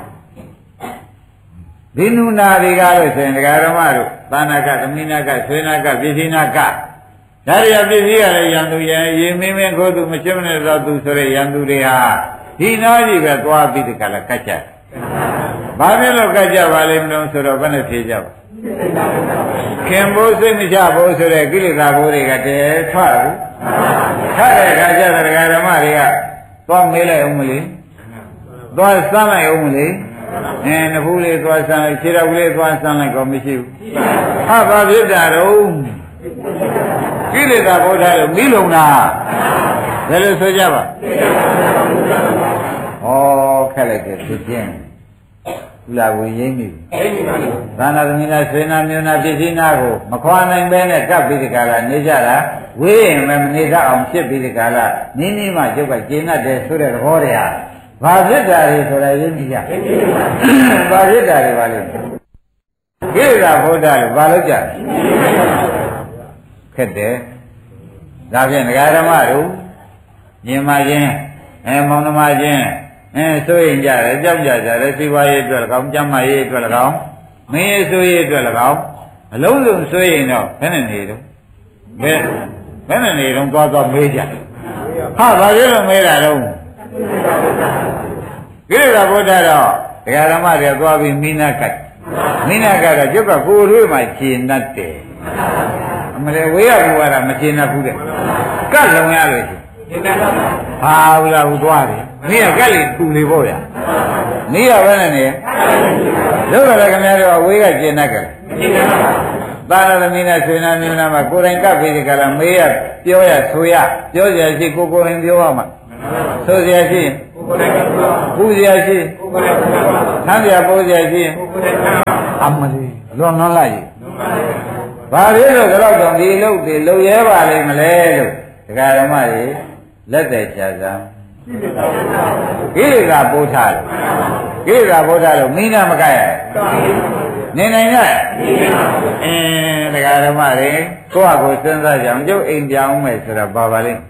ဒီနုနာတွေကလို့ဆိုရင်ဒကာဓမ္မတို့သာနာကသမီးနာကဆွေနာကပစ္စည်းနာကဒါရီပစ္စည်းကလည်းရန်သူရန်ရေမင်းမင်းခိုးသူမရှင်းမနေတော့သူဆိုတဲ့ရန်သူတွေဟာဒီနာကြီးပဲသွားပြီးတခါလာကတ်ကြဘာဖြစ်လို့ကတ်ကြပါလိမ့်မလို့ဆိုတော့ဘယ်နဲ့ဖြေကြပါခင်ဘိုးစိတ်မချဘိုးဆိုတဲ့ကိလေသာဘိုးတွေကတည်းထွက်ဘူးထွက်တဲ့အခါကျတော့ဒကာဓမ္မတွေကသွားမေးလိုက်အောင်မလေးသွားစမ်းလိုက်အောင်မလေးအဲနှဖူးလေးသွားစမ်းလိုက်ခြေထောက်လေးသွားစမ်းလိုက်ကောမရှိဘူးဟာဘာဖြစ်တာတော့ကိလေသာဘုရားလို့မိလုံတာဘယ်လိုဆိုကြပါဩခက်လိုက်တယ်သူချင်းဥလာဝင်ရင်းပြီသာနာသမီးနာဆွေနာမျိုးနာပစ္စည်းနာကိုမခွာနိုင်ပဲနဲ့ကပ်ပြီးဒီကလာနေကြတာဝေးရင်လည်းမနေတတ်အောင်ဖြစ်ပြီးဒီကလာနင်းနီးမှကျုပ်ကကျင်းတတ်တယ်ဆိုတဲ့သဘောတရားဘာဖြစ်တာလဲဆိုတာရင်းကြည့်ရဘာဖြစ်တာလဲဘာလဲကိလေသာဘုရားလို့ဘာလို့ကြခက်တယ်ဒါဖြင့်ဒကာဓမ္မတို့မြင်မှချင်းအဲမောင်နှမချင်းအဲဆိုရင်ကြတယ်ကြောက်ကြကြတယ်စီဝါရေးအတွက်၎င်းကျမ်းမာရေးအတွက်၎င်းမင်းရေးဆိုရေးအတွက်၎င်းအလုံးစုံဆိုရင်တော့ဘယ်နဲ့နေတော့ဘယ်ဘယ်နဲ့နေတော့သွားသွားမေးကြဟာဘာလို့လဲမေးတာတော့ကိလေသာဘုရားတော့ဒကာဓမ္မတွေသွားပြီးမိနာကတ်မိနာကတ်တော့ကျုပ်ကကိုယ်တွေးမှရှင်းတတ်တယ်အမလေးဝေးရဘူးကမရှင်းတတ်ဘူးတဲ့ကတ်လုံရလို့ရှင်းဟာဘူးလားဘူးသွားတယ်မင်းကကတ်လေပူလေပေါ့ဗျာနေရပဲနဲ့နေလောက်ရလည်းခင်ဗျားတို့အဝေးကရှင်းတတ်ကြတယ်သာရသမီးနဲ့ဆွေနာမျိုးနာမှာကိုယ်တိုင်ကပ်ပြီးဒီကလာမေးရပြောရဆိုရပြောစရာရှိကိုကိုယ်တိုင်ပြောရမှာဆိုစရာရှိကိုယ်တိုင်ပြောပူစရာရှိကိုယ်တိုင်ပြောဆန်းစရာပိုးစရာရှိကိုယ်တိုင်အမလေးလွန်လွန်လိုက်ဘာဖြစ်လို့ကြောက်တော့ဒီလုတ်တွေလုံရဲပါလိမ့်မလဲလို့ဒကာဓမ္မတွေလက်သက်ချစမ်းကိလေသာပိုးထားလို့ကိလေသာပိုးထားလို့မိနာမကရနေနိုင်ရဲ့အင်းဒကာဓမ္မတွေကိုယ့်ဟာကိုယ်စဉ်းစားကြအောင်ကျုပ်အိမ်ပြောင်းမယ်ဆိုတော့ဘာပါလိမ့်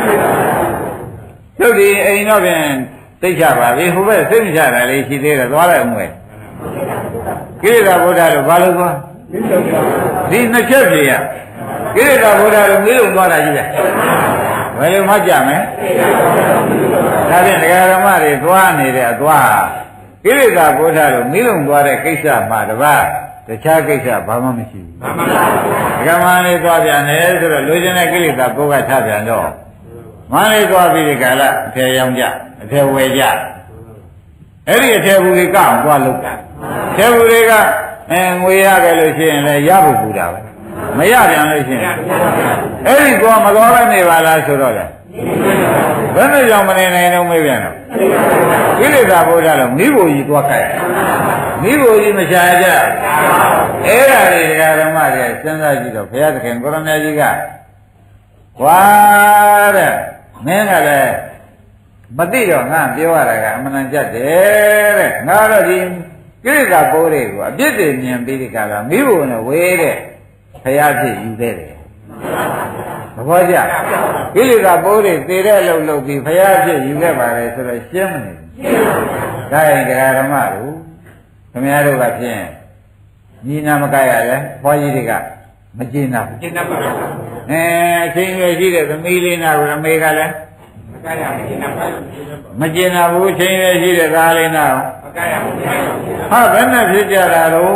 ကျုပ်ဒီအိမ်တော့ဖြင့်သိချပါပြီဟိုဘက်စိတ်မချတာလေးရှိသေးတယ်သွားလိုက်အောင်မယ်ကိလေသာပိုးထားလို့ဘာလို့သွားဒီနှစ်ချက်ပြရကိလေသာဘုရားတို့မီးလုံးသွားတာကြီးပဲဘယ်လိုမှကြမယ်ဒါဖြင့်ဒကာဓမ္မတွေသွားနေတဲ့အသွားကိလေသာဘုရားတို့မီးလုံးသွားတဲ့ကိစ္စမှတပါးတခြားကိစ္စဘာမှမရှိဘူးဒကာမလေးသွားပြန်တယ်ဆိုတော့လူချင်းတဲ့ကိလေသာပုဂ္ဂထပြန်တော့မလေးသွားပြီးဒီကလာအထေရောင်ကြအထေဝယ်ကြအဲ့ဒီအထေဘူးတွေကအောင်သွားလို့တာအထေဘူးတွေကအဲငွေရခဲ့လို့ရှိရင်လည်းရဖို့ပူတာပဲမရပြန်လို့ရှိရင်အဲ့ဒီကောမတော်ပဲနေပါလားဆိုတော့လေဘယ်နဲ့ကြောင့်မနေနိုင်တော့မေးပြန်တော့ကိလေသာပေါ်ကြတော့မိဖို့ကြီးသွားခိုက်မိဖို့ကြီးမချာကြအဲ့ဒါတွေဒကာဓမ္မတွေစဉ်းစားကြည့်တော့ဘုရားသခင်ကိုရမကြီးကဝါတဲ့မင်းကလည်းမသိတော့ငါပြောရတာကအမှန်တန်ကြတယ်တဲ့ငါတော့ဒီကိလေသာပိုးတွေကိုအပြစ်တွေမြင်ပြီးဒီကလာမိဖို့နဲ့ဝေးတဲ့ဖရာဖြစ်ယူခဲ့တယ်သဘောကျကိလေသာပိုးတွေသေတဲ့အလုပ်လုပ်ပြီးဖရာဖြစ်ယူခဲ့ပါလေဆိုတော့ရှင်းမနေဘူးရှင်းပါဘူးဒါရင်တရားဓမ္မတို့ခင်ဗျားတို့ကဖြင့်ညီနာမကရလဲဘွားကြီးတွေကမကျင်နာဘူးကျင်နာပါဘူးအဲအချင်းရွယ်ရှိတဲ့သမီးလေးနာကိုအမေကလည်းမကရမကျင်နာပါဘူးမကျင်နာဘူးအချင်းရွယ်ရှိတဲ့သားလေးနာမကရဘူးဟာဘယ်နဲ့ဖြစ်ကြတာတော့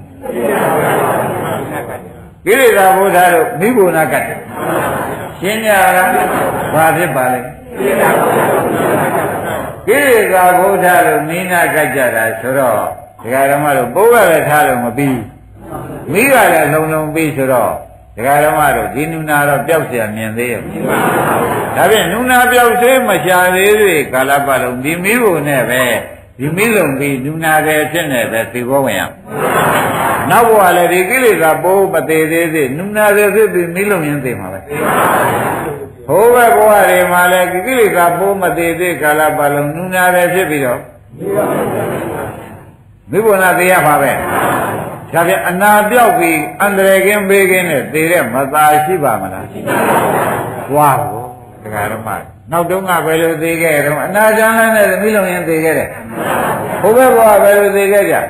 ကိလေသာဘုရားတို့မိဘနာကတ်တယ်ရှင်းကြလားဘာဖြစ်ပါလဲကိလေသာဘုရားတို့မိနာကတ်ကြတာဆိုတော့ဒကာဓမ္မတို့ပိုးရလည်းထားလို့မပြီးမိကလည်းလုံလုံပြီးဆိုတော့ဒကာဓမ္မတို့ဒီနုနာတော့ပျောက်เสียမြင်သေးရဲ့ဒါဖြင့်နုနာပျောက်သေးမရှာသေးသေးကာလပတ်လုံးဒီမိဘနဲ့ပဲဒီမိလုံပြီးနုနာတယ်ဖြစ်နေပဲသိဘောဝင်ရနောက်ဘဝလည်းဒီကိလေသာပိုးမသေးသေးသေးနုနာတယ်ဖြစ်ပြီးမိလုံရင်သိမှာပဲဟိုဘက်ဘဝတွေမှာလည်းကိလေသာပိုးမသေးသေးကာလပတ်လုံးနုနာတယ်ဖြစ်ပြီးတော့မိဘနာသိရပါပဲဒါပြန်အနာပြောက်ပြီးအန္တရာယ်ကင်းဘေးကင်းနဲ့သေတဲ့မသာရှိပါမလားရှိပါဘူးဘွားဘောတရားဓမ္မနောက်တုန်းကဘယ်လိုသေးခဲ့တော့အနာကျမ်းနဲ့မိလုံရင်သေခဲ့တယ်ဘုဘဘွားဘယ်လိုသေခဲ့ကြ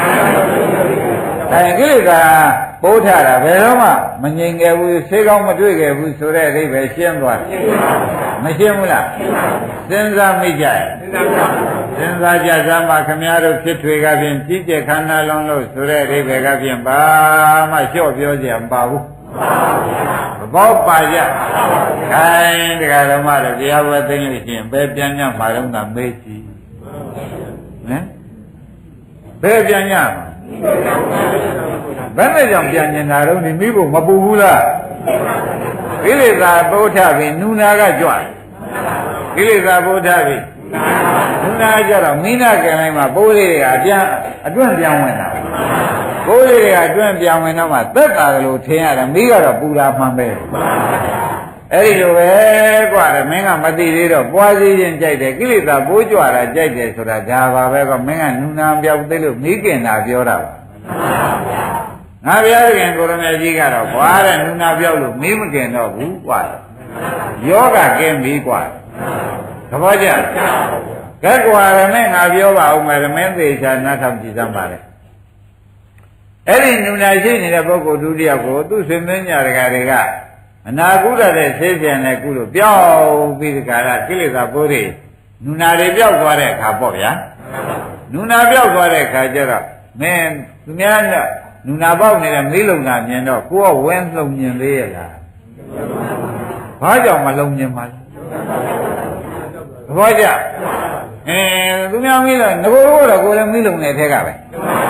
ဒါကိလေသာပိုးထတာဘယ်တော့မှမငြိမ်ခဲ့ဘူးဆေးကောင်းမတွေ့ခဲ့ဘူးဆိုတဲ့အဓိပ္ပာယ်ရှင်းသွားတယ်မရှင်းဘူးလားစဉ်းစားမိကြရဲ့စဉ်းစားကြစမ်းပါခမည်းတော်ဖြစ်ထွေကဖြင့်ကြီးကျယ်ခန္ဓာလုံးလို့ဆိုတဲ့အဓိပ္ပာယ်ကဖြင့်ဘာမှလျှော့ပြောကြမပါဘူးသဘောပါကြခိုင်းတရားဓမ္မတွေတရားဝဲသိလို့ရှိရင်ဘယ်ပြန်ညမှာတော့ကမေးကြည့်ဟမ်ဘယ်ပြန်ညမှာဘယ်နဲ့ကြောင့်ပြန်ညင်တာတော့ဒီမိဖို့မပူဘူးလားကိလေသာပိုးထပြီးနုနာကကြွတယ်ကိလေသာပိုးထပြီးနုနာကြတော့မိနာကံတိုင်းမှာပိုးလေးတွေကပြန်အတွန့်ပြောင်းဝင်တာပိုးလေးတွေကအတွန့်ပြောင်းဝင်တော့မှသက်တာကလေးထင်ရတယ်မိကတော့ပူတာမှန်ပဲအဲ့ဒီလိုပဲกว่าတယ်မင်းကမသိသေးတော့ပွားစည်းခြင်းကြိုက်တယ်ကိလေသာပိုးကြွတာကြိုက်တယ်ဆိုတာဒါပါပဲကမင်းကနုနာပြောက်သေးလို့မိကျင်တာပြောတာပါငါပြောရင်ကိုရမေကြီးကတော့ဘွားတဲ့နုနာပြောက်လို့မေးမကျင်တော့ဘူးกว่าယောဂကင်းပြီกว่าသဘောကျကဲกว่าရမေငါပြောပါဦးမယ်ရမင်းသေးချာနားထောင်ကြည့်စမ်းပါလေအဲ့ဒီနုနာရှိနေတဲ့ပုဂ္ဂိုလ်ဒုတိယကိုသူ့ဆွေမင်းညာတကာတွေကအနာကုရတဲ့ဆေးပြန်တဲ့ကုလို့ပြောင်းပြီးဒီကရကိလေသာပိုးတွေနုနာတွေပြောက်သွားတဲ့အခါပေါ့ဗျာနုနာပြောက်သွားတဲ့အခါကျတော့မင်းသူများကနုနာပေါက်နေတဲ့မိလုံနာမြင်တော့ကိုကဝင်းလုံမြင်သေးရဲ့လားဘာကြောင့်မလုံမြင်ပါလဲသဘောကျအဲသူများမိလို့ငကိုတော့ကိုလည်းမိလုံနေတဲ့ထဲကပဲ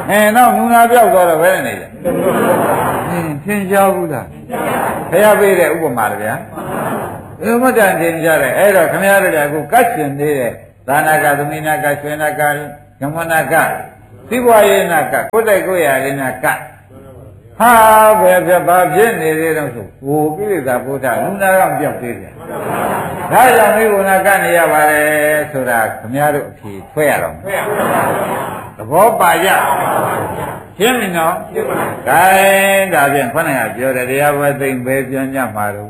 အဲနောက်နူနာပြောက်သွားတော့ဘယ်နဲ့နေလဲအင်းသင်ရှားဘူးလားဘုရားပေးတဲ့ဥပမာလေဗျာဘယ်မှတန်သင်ကြတယ်အဲ့တော့ခမရတို့ကအခုကတ်ရှင်နေတဲ့သာနာကသမီနာကရွှေနာကဓမ္မနာကသိဘွားရေးနာကကိုယ်တိုက်ကိုယ်ရရေးနာကဟာဘယ်ပြဘာဖြစ်နေသေးတော့ဆိုဟိုကိလေသာဘုရားလူနာကမပြောက်သေးဘူးဒါကြောင့်မိဘနာကနေရပါတယ်ဆိုတာခင်ဗျားတို့အဖြေဆွဲရတော့ဆွဲရပါသဘောပါကြရှင်းပြီနော်ရှင်းပါပြီဒါရင်ဒါဖြင့်ခொနကပြောတယ်တရားပွဲသိမ့်ပဲပြောညမှာတော့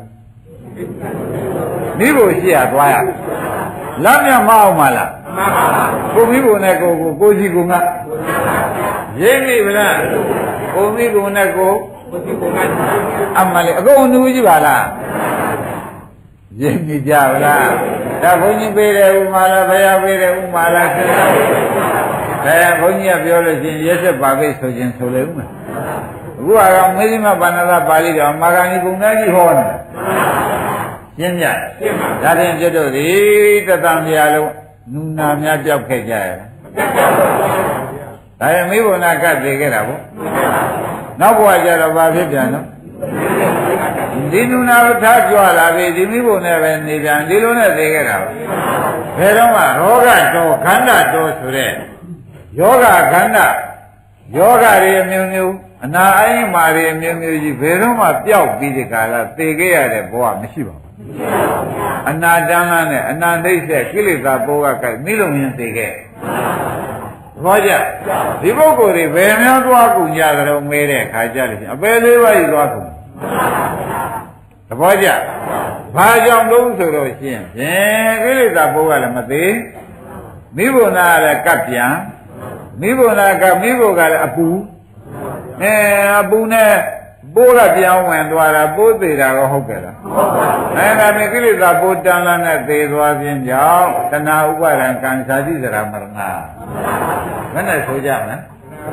မိဖို့ရှိရသွားရလမ်းမြမအောင်မလားမှန်ပါပါကိုမိဖို့နဲ့ကိုကိုကိုရှိကိုငါရင်းပြီဗလားကိုမိဖို့နဲ့ကိုကိုရှိကိုငါအမှန်လေအကုန်သူကြီးပါလားရင်းပြီကြဗလားဒါဘုန်းကြီးပေးတယ်ဥမာလားဘုရားပေးတယ်ဥမာလားဆရာဒါဘုန်းကြီးကပြောလို့ရှိရင်ရက်ဆက်ပါပဲဆိုခြင်းဆိုလေဦးမယ်အခုကတော့မေဇိမပါဏာသပါဠိတော်မာဂဏီပုံသားကြီးဟောနေရှင်းပြဒါဖြင့်ကျွတ်တို့ဒီတသံမြာလုံးနူနာများပြောက်ခဲ့ကြရလားဒါရင်မိဘနာကတည်ခဲ့တာပေါ့နောက်ဘဝကျတော့ဘာဖြစ်ပြန်တော့ဒီနူနာကိုထားကြွလာပြီဒီမိဘနဲ့ပဲနေပြန်ဒီလိုနဲ့တည်ခဲ့တာပေါ့ဘယ်တော့မှရောဂတော်ခန္ဓာတော်ဆိုတဲ့ယောဂခန္ဓာယောဂတွေအမျိုးမျိုးအနာအိမ်မာတွေအမျိုးမျိုးကြီးဘယ်တော့မှပျောက်ပြီးဒီကာလသိခဲ့ရတဲ့ဘဝမရှိပါဘူးအနာတန်းလားနဲ့အနာနှိမ့်တဲ့ကိလေသာပိုးကကဲမိလုံးရင်သိခဲ့ဘောကြဒီပုဂ္ဂိုလ်တွေဘယ်များသွားကုန်ကြကြတော့မဲတဲ့ခါကြလို့ရှိရင်အပယ်လေးပါးကြီးသွားကုန်သဘောကြဘာကြောင့်လို့ဆိုတော့ရှင်ဖြင့်ကိလေသာပိုးကလည်းမသေးမိဘနာကလည်းကပ်ပြန်မိဘနာကမိဘကလည်းအပူအဲအပူနဲ့ပိုးကပြောင်းဝင်သွားတာပိုးသေးတာတော့ဟုတ်ကဲ့လားဟုတ်ပါဘူးအဲဒါနဲ့ကိလေသာပိုးတန်လာနဲ့သေသွားခြင်းကြောင့်တဏှာဥပါဒံကံစာတိစရာမရဏဘယ်နဲ့ဆိုကြမလဲ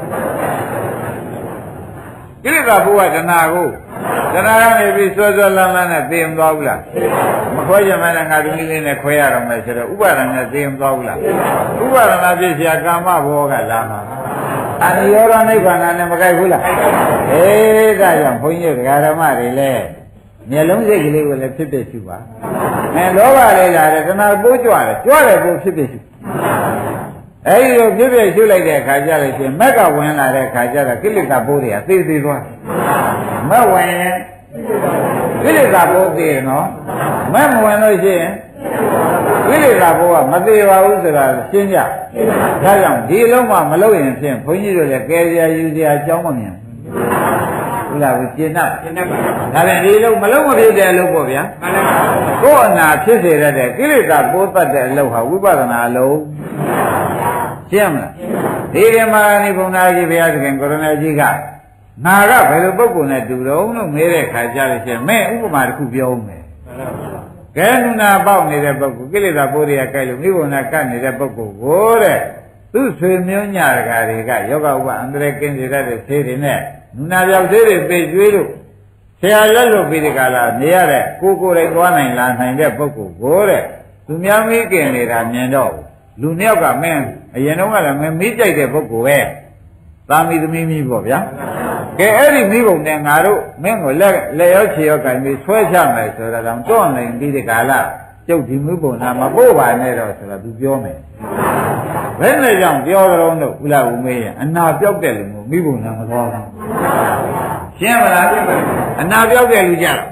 ကိလေသာပိုးကတဏှာကိုတဏှာကနေပြီးဆွဲဆွဲလန်းလန်းနဲ့သေမသွားဘူးလားမခွဲကြမနဲ့ငါသမီးလေးနဲ့ခွဲရတော့မယ်ဆိုတော့ဥပါဒံနဲ့သေမသွားဘူးလားဥပါဒနာဖြစ်เสียကာမဘောကလာမှာအနိရောဓနိဗ္ဗာန်နဲ့မကြိုက်ဘူးလားအေးဒါကြောင့်ဘုန်းကြီးတို့ဓမ္မတွေလည်းမျက်လုံးစိတ်ကလေးကိုလည်းဖြစ်ဖြစ်ရှိပါအဲလောဘလေးလာတယ်တဏှာပိုးကြွတယ်ကြွတယ်ပိုးဖြစ်ဖြစ်ရှိအဲဒီလိုဖြစ်ဖြစ်ရှိလိုက်တဲ့အခါကျလို့ရှိရင်မက်ကဝင်လာတဲ့အခါကျတော့ကိလေသာပိုးတွေကသိသိသွားမက်ဝင်ရင်ကိလေသာပိုးသိရနော်မက်မဝင်လို့ရှိရင်ကိလေသာပိုးကမသေးပါဘူးဆိုတာရှင်းကြဒါကြောင့်ဒီလုံးမှမလုပ်ရင်ဖြင့်ဘုန်းကြီးတို့လည်းကဲစရာယူစရာအကြောင်းမမြင်ဘူးလားဘူးကျင့်တတ်ကျင့်တတ်ပါဒါပြန်ဒီလုံးမလုံးမဖြစ်တဲ့အလုပ်ပေါ့ဗျာမှန်ပါပါကိုယ်အနာဖြစ်စေတဲ့ကိလေသာပိုးတတ်တဲ့အလုပ်ဟာဝိပဿနာအလုပ်ရှင်းမလားဒီဓမ္မနိဗ္ဗာန်ကြီးဘုရားသခင်ကိုရဏကြီးကနာကဘယ်လိုပုဂ္ဂိုလ်နဲ့တူတော့လို့မေးတဲ့ခါကျလို့ရှိရင်မဲ့ဥပမာတစ်ခုပြောဦးမယ်ကဲနုနာပေါက်နေတဲ့ပုဂ္ဂိုလ်ကိလေသာပိုးတွေကကြိုက်လို့မိဘနာကတ်နေတဲ့ပုဂ္ဂိုလ်ကိုတဲ့သူ့ဆွေမျိုးညတကာတွေကယောဂဥပအန္တရာယ်ကင်းစေတတ်တဲ့ဆေးတွေနဲ့နုနာပြောက်ဆေးတွေပြေးကျွေးလို့ဆရာလက်လို့ပြီးဒီကလာနေရတဲ့ကိုကိုယ်တိုင်သွားနိုင်လာနိုင်တဲ့ပုဂ္ဂိုလ်ကိုတဲ့သူများမိခင်နေတာမြင်တော့လူနှစ်ယောက်ကမင်းအရင်တော့ကလည်းမင်းမိကြိုက်တဲ့ပုဂ္ဂိုလ်ပဲသာမီသမီးမိပေါ့ဗျာကဲအဲ့ဒီမိဘုံနဲ့ငါတို့မင်းကိုလက်လက်ရောခြေရောကင်ပြီးဆွဲချမယ်ဆိုတာတောင်တော့နိုင်ပြီးဒီကလာကျုပ်ဒီမိဘုံနာမပို့ပါနဲ့တော့ဆိုတာသူပြောမယ်ဘယ်နဲ့ကြောင့်ပြောကြတော့လို့ဥလာဦးမေးရင်အနာပြောက်တဲ့လူမျိုးမိဘုံနာမသွားဘူးရှင်းမလားအနာပြောက်တဲ့လူကြသ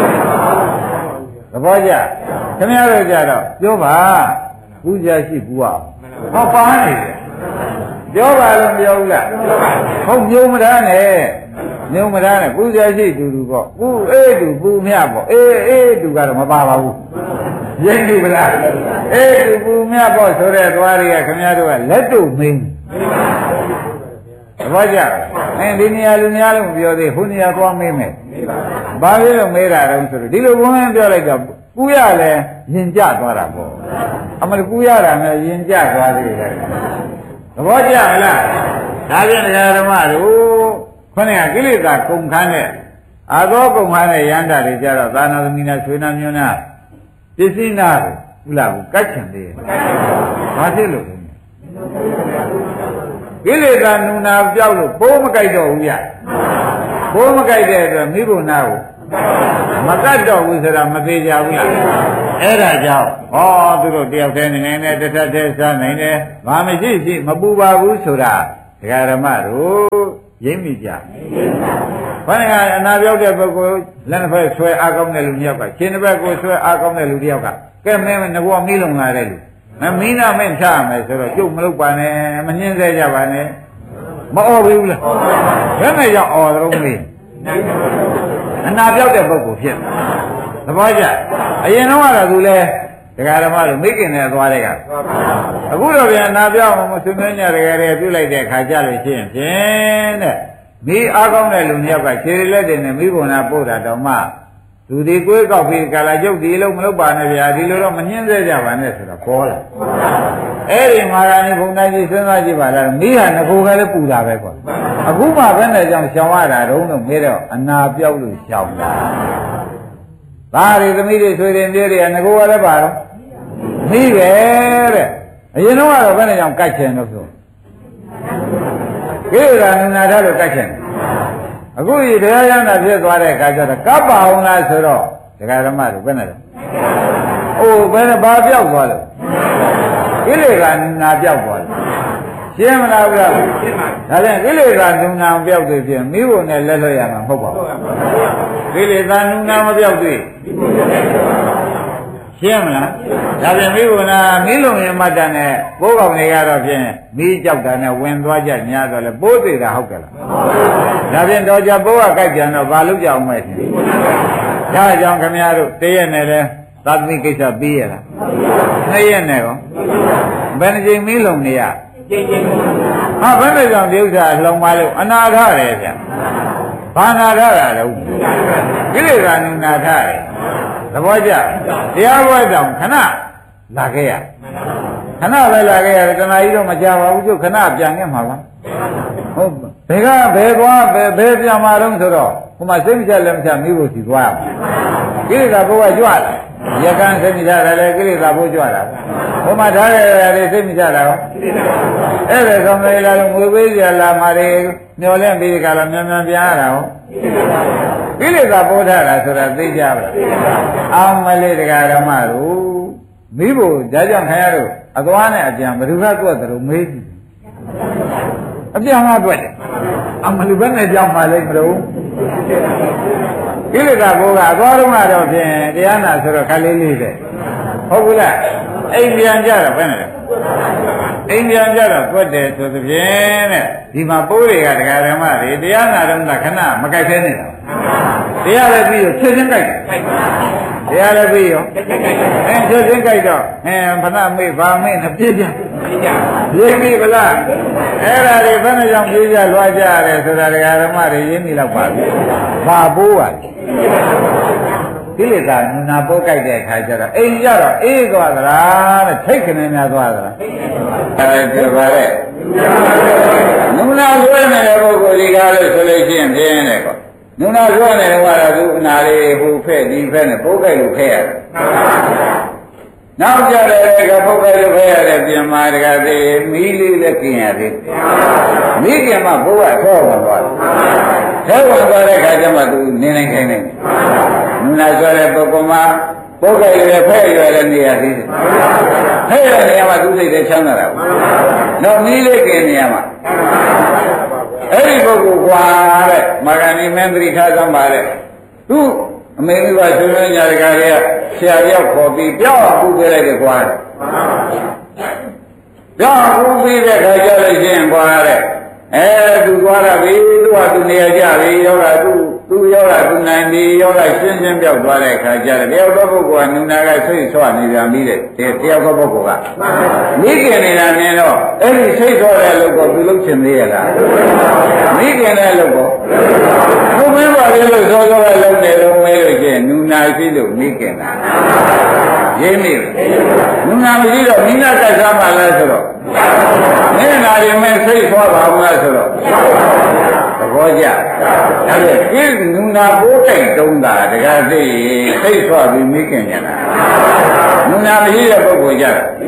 ဘောကျခင်ဗျားတို့ကြတော့ပြောပါပူဇာရှိပူအောင်ဟောပါနေတယ်ပြောပါလို့မပြောဘူးလားဟုတ်မျိုးမထားနဲ့မျိုးမထားနဲ့ပူဇာရှိတူတူပေါ့ပူအေးတူပူမြပေါ့အေးအေးတူကတော့မပါပါဘူးရိပ်တူပလားအေးတူပူမြပေါ့ဆိုတဲ့သွားတွေကခင်ဗျားတို့ကလက်တို့မင်းသဘောကျအဲဒီနေရာလူများလို့မပြောသေးဘူးနေရာသွားမေးမယ်ဘာဖြစ်လို့မေးတာတုံးဆိုတော့ဒီလိုဘုန်းကြီးပြောလိုက်တော့ကူရလဲရင်ကျသွားတာပေါ့အမကူရတာနဲ့ရင်ကျသွားသေးတယ်သဘောကျလားဒါပြန်တရားဓမ္မတို့ခொနဲ့ကိလေသာကုန်ခန်းတဲ့အာသောကုန်ခန်းတဲ့ယန္တာတွေကြတော့သာနာသမီးနာဆွေနာမျိုးနာပစ္စည်းနာကိုဥလာကိုကတ်ချင်သေးတယ်ဘာဖြစ်လို့လဲကိကိလေသာနုနာပြောက်လို့ပိုးမကြိုက်တော့ဘူးဗျပိုးမကြိုက်တဲ့အတွက်မိဘနာကိုမကတ်တော့ဘူးဆိုတာမသေးကြဘူးလားအဲ့ဒါကြောင့်ဟောသူတို့တယောက်တည်းနေနေတထက်တည်းစားနိုင်တယ်ဘာမရှိရှိမပူပါဘူးဆိုတာဒကာဓမ္မတို့ရိပ်မိကြဘာလဲအနာပြောက်တဲ့ပုဂ္ဂိုလ်လက်တစ်ဖက်ဆွဲအားကောင်းတဲ့လူတစ်ယောက်ကရှင်တစ်ဖက်ကိုဆွဲအားကောင်းတဲ့လူတစ်ယောက်ကကဲမင်းငဘောမီးလုံလာတဲ့လူမမင်းနာမင်းချရမယ်ဆိုတော့ကျုပ်မလုပ်ပါနဲ့မနှင်းစေကြပါနဲ့မအော်ဘူးလားဘယ်နဲ့ရောက်အော်တော့မေးအနာပြောက်တဲ့ပုဂ္ဂိုလ်ဖြစ်သဘောကျအရင်တော့ကတော့သူလဲဒကာဓမ္မတို့မိခင်နဲ့သွားတဲ့ကအခုတော့ပြန်အနာပြောက်မဆွေးနွေးညတကယ်တည်းပြုလိုက်တဲ့ခါကြလို့ရှိရင်ဖြင့်တဲ့မိအားကောင်းတဲ့လူတစ်ယောက်ကခြေလက်တွေနဲ့မိဘနာပို့တာတော့မှသူဒီကိုယ်ကောက်ပြီးကာလာကျုပ်ဒီလုံးမလုပ်ပါနဲ့ဗျာဒီလိုတော့မနှင်းစေကြပါနဲ့ဆိုတော့ခေါ်လာအဲ့ဒီမာရာနိဘုံတိုင်းကြီးစဉ်းစားကြည့်ပါလားမိဟာငကိုယ်ကလည်းပူတာပဲကွာအခုမှဘယ်နဲ့ကြောင့်ရှောင်ရတာတုံးတော့မေးတော့အနာပြောက်လို့ရှောင်တာဒါတွေသမီးတွေဆွေတွေပြေးတွေကငကိုယ်ကလည်းပါတော့မိပဲတဲ့အရင်တော့ကတော့ဘယ်နဲ့ကြောင့်ကြိုက်ချင်လို့ဆိုကိလေသာနုနာထားလို့ကြိုက်ချင်အခုဒီတရားရနာဖြစ်သွားတဲ့အခါကျတော့ကပ်ပါအောင်လားဆိုတော့ဒကာဓမ္မတို့ဘယ်နဲ့လဲအိုးဘယ်နဲ့ဘာပြောက်သွားလဲကိလေသာနုနာပြောက်သွားတယ်ရှင်းမလားဗျာဒါဖြင့်ကိလေသာနုနာပြောက်သေးဖြင့်မိဖို့နဲ့လက်လွတ်ရမှာမဟုတ်ပါဘူးကိလေသာနုနာမပြောက်သေးရှင်းမလားဒါဖြင့်မိဖို့နာမိလုံရင်မတ်တန်နဲ့ပိုးကောင်တွေကတော့ဖြင့်မိကြောက်တာနဲ့ဝင်သွားကြညာတော့လေပိုးသေးတာဟုတ်ကဲ့လားဒါဖြင့်တော့ကြပိုးကကြိုက်ကြတော့ဘာလို့ကြောက်မဲ့ရှင်ဒါကြောင့်ခမရတို့တရက်နဲ့လဲသာသမိကိစ္စပြီးရလားနှစ်ရက်နဲ့ရောဘယ်နှကြိမ်မီးလုံနေရဟာဘယ်နဲ့ကြောင့်ဒီဥစ္စာလုံပါလို့အနာထတယ်ဗျဘာနာထတာလဲကိလေသာနုနာထတယ်သဘောကျတရားပွဲတောင်ခဏလာခဲ့ရခဏပဲလာခဲ့ရတယ်တဏှာကြီးတော့မကြပါဘူးကျုပ်ခဏပြန်ခဲ့မှာပါဟုတ်ဘယ်ကဘယ်သွားဘယ်ဘယ်ပြန်มาတော့ဆိုတော့ဟိုမှာစိတ်မချလက်မချမိဖို့စီသွားရကိလေသာဘုရားကြွလာရကန်းစိတ်မချတာလေကိလေသာဘုကြွလာဟိုမှာထားရတယ်စိတ်မချတာရောအဲ့ဒါကောင်းလေလာလို့ငွေပေးကြလာမှာတွေမျောလဲပြီးကြလားမြန်မြန်ပြန်ရတာဟောကိလေသာပို့ထားတာဆိုတာသိကြပါလားအောင်မလေးတရားဓမ္မတို့မိဖို့ဒါကြောင့်ခင်ဗျားတို့အသွားနဲ့အပြန်ဘယ်သူကတွက်တယ်လို့မေးကြည့်အပြန်ကတွက်တယ်အမလူဘက်နဲ့ကြောက်ပါလိမ့်မလို့ကိလေသာဘိုးကအသွားတော့ကတော့ဖြင့်တရားနာဆိုတော့ခက်လေးလေးပဲဟုတ်ဘူးလားအိမ်ပြန်ကြတော့ဘယ်နဲ့လဲအိမ်ပြန်ကြတော့တွက်တယ်ဆိုသဖြင့်တဲ့ဒီမှာပိုးတွေကတရားဓမ္မတွေတရားနာတော့ခဏမကြိုက်သေးနေတာတရားလည်းပြီးရောချက်ချင်းကြိုက်တယ်တရားလည်းပြီးရောအဲချက်ချင်းကြိုက်တော့အဲဖဏမေးဘာမေးနဲ့ပြည့်ပြရင်းပြီဗလားအဲ့ဒါတွေဘယ်နဲ့ကြောင့်ပြေးကြလွှားကြရတယ်ဆိုတာတရားဓမ္မတွေရင်းပြီတော့ပါပြီဘာပိုးပါလဲကိလေသာနုနာပိုးကြိုက်တဲ့အခါကျတော့အိမ်ကြတော့အေးသွားသလားတဲ့ထိတ်ခနေများသွားသလားအဲဒီပါလေနုနာဆွဲနေတဲ့ပုဂ္ဂိုလ်ဒီကားလို့ဆိုလို့ရှိရင်ပြင်းတယ်ကောနုနာဆွဲနေတော့ကတော့သူအနာလေးဟိုဖဲ့ဒီဖဲ့နဲ့ပိုးကြိုက်လို့ဖဲ့ရတယ်နောက်ကြတယ်ကပုဂ္ဂိုလ်လို့ဖဲ့ရတယ်ပြင်မာတကသေးမီးလေးလည်းกินရသေးမီးกินမှဘိုးကဆောဝင်သွားတယ်ဆောဝင်သွားတဲ့ခါကျမှသူနေနိုင်ခိုင်းနေနုနာဆွဲတဲ့ပုဂ္ဂိုလ်မှာပုဂ္ဂိုလ်လည်းဖဲ့ရတဲ့နေရာသေးတယ်ဖဲ့ရတဲ့နေရာမှာသူစိတ်ထဲချမ်းသာတာပေါ့နောက်မီးလေးกินနေရာမှာအဲ့ဒီပုဂ္ဂိုလ်ကွာတဲ့မာဂဏီမင်းသတိထားသမ်းပါတဲ့သူအမေမိဘဆွေးညာတကာတွေကဆရာပြောက်ခေါ်ပြီးပြောက်ပူပေးလိုက်တယ်ကွာတဲ့ပြောက်ပူပေးတဲ့ခါကျလို့ရှိရင်ကွာတဲ့အဲသူသွားတာပြီသူကသူနေရာကြပြီယောဂသူသူယောဂသူနိုင်ပြီယောဂရှင်းရှင်းပြောက်သွားတဲ့ခါကျတော့တယောက်သောပုဂ္ဂိုလ်ကနုနာကဆိတ်ဆွနေပြန်ပြီတဲ့တယောက်သောပုဂ္ဂိုလ်ကမိခင်နေတာနင်းတော့အဲ့ဒီဆိတ်ဆွတဲ့လူကိုသူလုပ်ချင်သေးရလားမိခင်တဲ့လူကိုဘုမင်းပါလေလို့စောစောကလုံးနေတော့မဲလို့ကျင်နုနာရှိလို့မိခင်တာရင်းမိနုနာမရှိတော့မိနာကစားမှလားဆိုတော့မင်းနာရင်မဲဆိတ်ဆွပါအောင်လားဆိုတော့သဘောကျဒါဖြင့်ဒီနုနာပိုးတိုက်တုံးတာတကားသိဆိတ်ဆွပြီးမိခင်ညာလားနုနာမရှိတဲ့ပုဂ္ဂိုလ်ကြ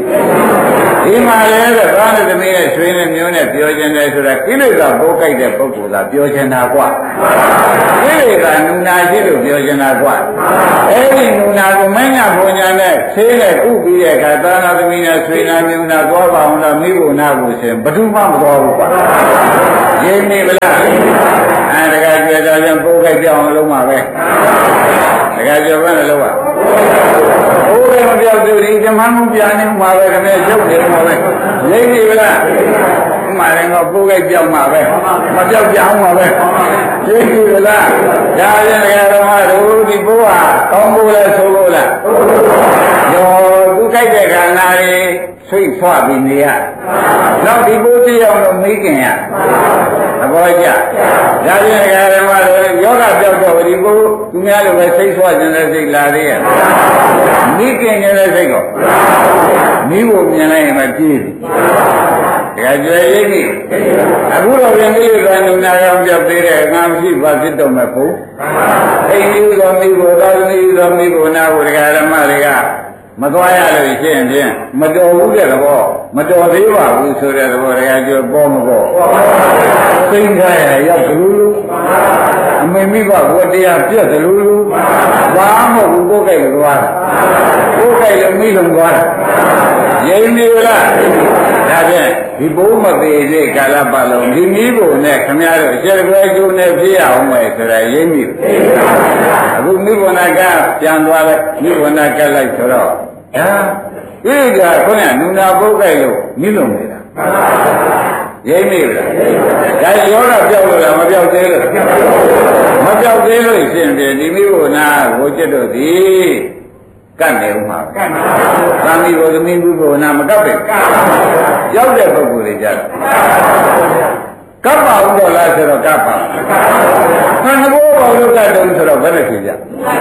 ဒီမှာလည်းတော့သားနဲ့သမီးနဲ့ဆွေးနဲ့မျိုးနဲ့ပြောချင်တယ်ဆိုတာကိလေသာပိုးကြိုက်တဲ့ပုဂ္ဂိုလ်ကပြောချင်တာကွာကိလေသာနုနာရှိလို့ပြောချင်တာကွာအဲ့ဒီနုနာကိုမင်းကဘုံညာနဲ့ဆေးနဲ့ဥပြီးတဲ့အခါသားနဲ့သမီးနဲ့ဆွေးနဲ့မျိုးနဲ့သွားပါအောင်လားမိဖို့နာဖို့ရှင်ဘယ်သူမှမသွားဘူးကွာရင်းနေဗလားအဲတကယ်ကြွယ်တော်ပြန်ပိုးကြိုက်ပြောင်းအောင်လုပ်မှာပဲတကယ်ကြွယ်ဘယ်နဲ့လုပ်อ่ะဘိုးလည်းမပြောက်သေးဘူးဒီမှန်းမှုပြနေမှာပဲခင်ဗျရုပ်နေမှာပဲရင်းနေဗလားဥမာလည်းတော့ပိုးကြိုက်ပြောင်းမှာပဲမပြောက်ကြအောင်မှာပဲရင်းနေဗလားဒါပြန်တကယ်တော့မှတို့ဒီဘိုးဟာကောင်းဖို့လဲဆိုလို့လားရောသူကြိုက်တဲ့ခန္ဓာတွေဆွိတ်ဖွားပြီးနေရနောက်ဒီဘိုးတရားတော့မေးခင်ရသဘောကျဒါပြန်ကြရမှာတော့ယောဂပြောက်တော့ဒီဘိုးသူများလိုပဲစိတ်ဆွားခြင်းနဲ့စိတ်လာသေးရဲ့မိခင်ခြင်းနဲ့စိတ်ကောမိဖို့မြင်လိုက်ရင်မပြေးဘူးဒါကြွယ်ရိပ်ပြီအခုတော့ပြန်ပြီးကနုနာရောက်ပြောက်သေးတယ်ငါမရှိပါဖြစ်တော့မဲ့ဘုအိမ်ကြီးတော်မိဖို့သာသမီတော်မိဖို့နာဖို့ဒကာဓမ္မတွေကမသွားရလို့ရှိရင်ဖြင့်မတော်ဘူးတဲ့ဘောမတော်သေးပါဘူးဆိုတဲ့ဘောတရားကျော်ပေါ်မပေါ်သိင်္ဂရရောက်သလိုလိုအမေမိဘဘောတရားပြက်သလိုလိုဘာမှမဟုတ်ဘူးကိုယ်ကြိုက်သွားတာကိုယ်ကြိုက်လို့မိလုံးသွားတာရင်းနေလားဒါဖြင့်ဒီဘိုးမသေးတဲ့ကာလပတ်လုံးဒီမိဖို့နဲ့ခမရတို့ရှယ်ကွယ်ကျိုးနဲ့ပြရအောင်မယ်ဆိုတာရင်းမိအခုမိဘနာကပြန်သွားလိုက်မိဘနာကလိုက်ဆိုတော့ဟာဒီကခုနကနုနာပုတ်ကြိုက်လို့မိလုံးနေတာရိပ်မိလားဒါရောတော့ပြောက်လို့လားမပြောက်သေးလို့မပြောက်သေးလို့ရှင်ပြန်ဒီမိဖို့နာကိုจิตတို့ဒီကတ်နေဦးမှာကတ်ပါသမီးဘုသမီးဘုဘနာမကတ်ပဲရောက်တဲ့ပုဂ္ဂိုလ်တွေကြတယ်ကတ်ပါဦးတော့လားဆိုတော့ကတ်ပါခန္ဓာဘောဘောလို့ကတ်တယ်ဆိုတော့ဘယ်နဲ့ဖြစ်ကြ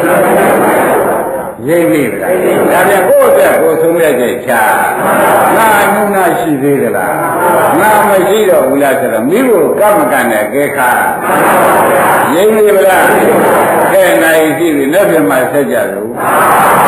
ရိပ်ပြီလားဒါပြန်ကိုယ့်အတွက်ကိုယ်ဆုံးရတဲ့ချာငါနုနာရှိသေးသလားငါမရှိတော့ဘူးလားဆိုတော့မိဖို့ကမကန်တဲ့ကဲခါရိပ်ပြီလားကဲနိုင်ရှိပြီလက်ပြမှာဆက်ကြလို့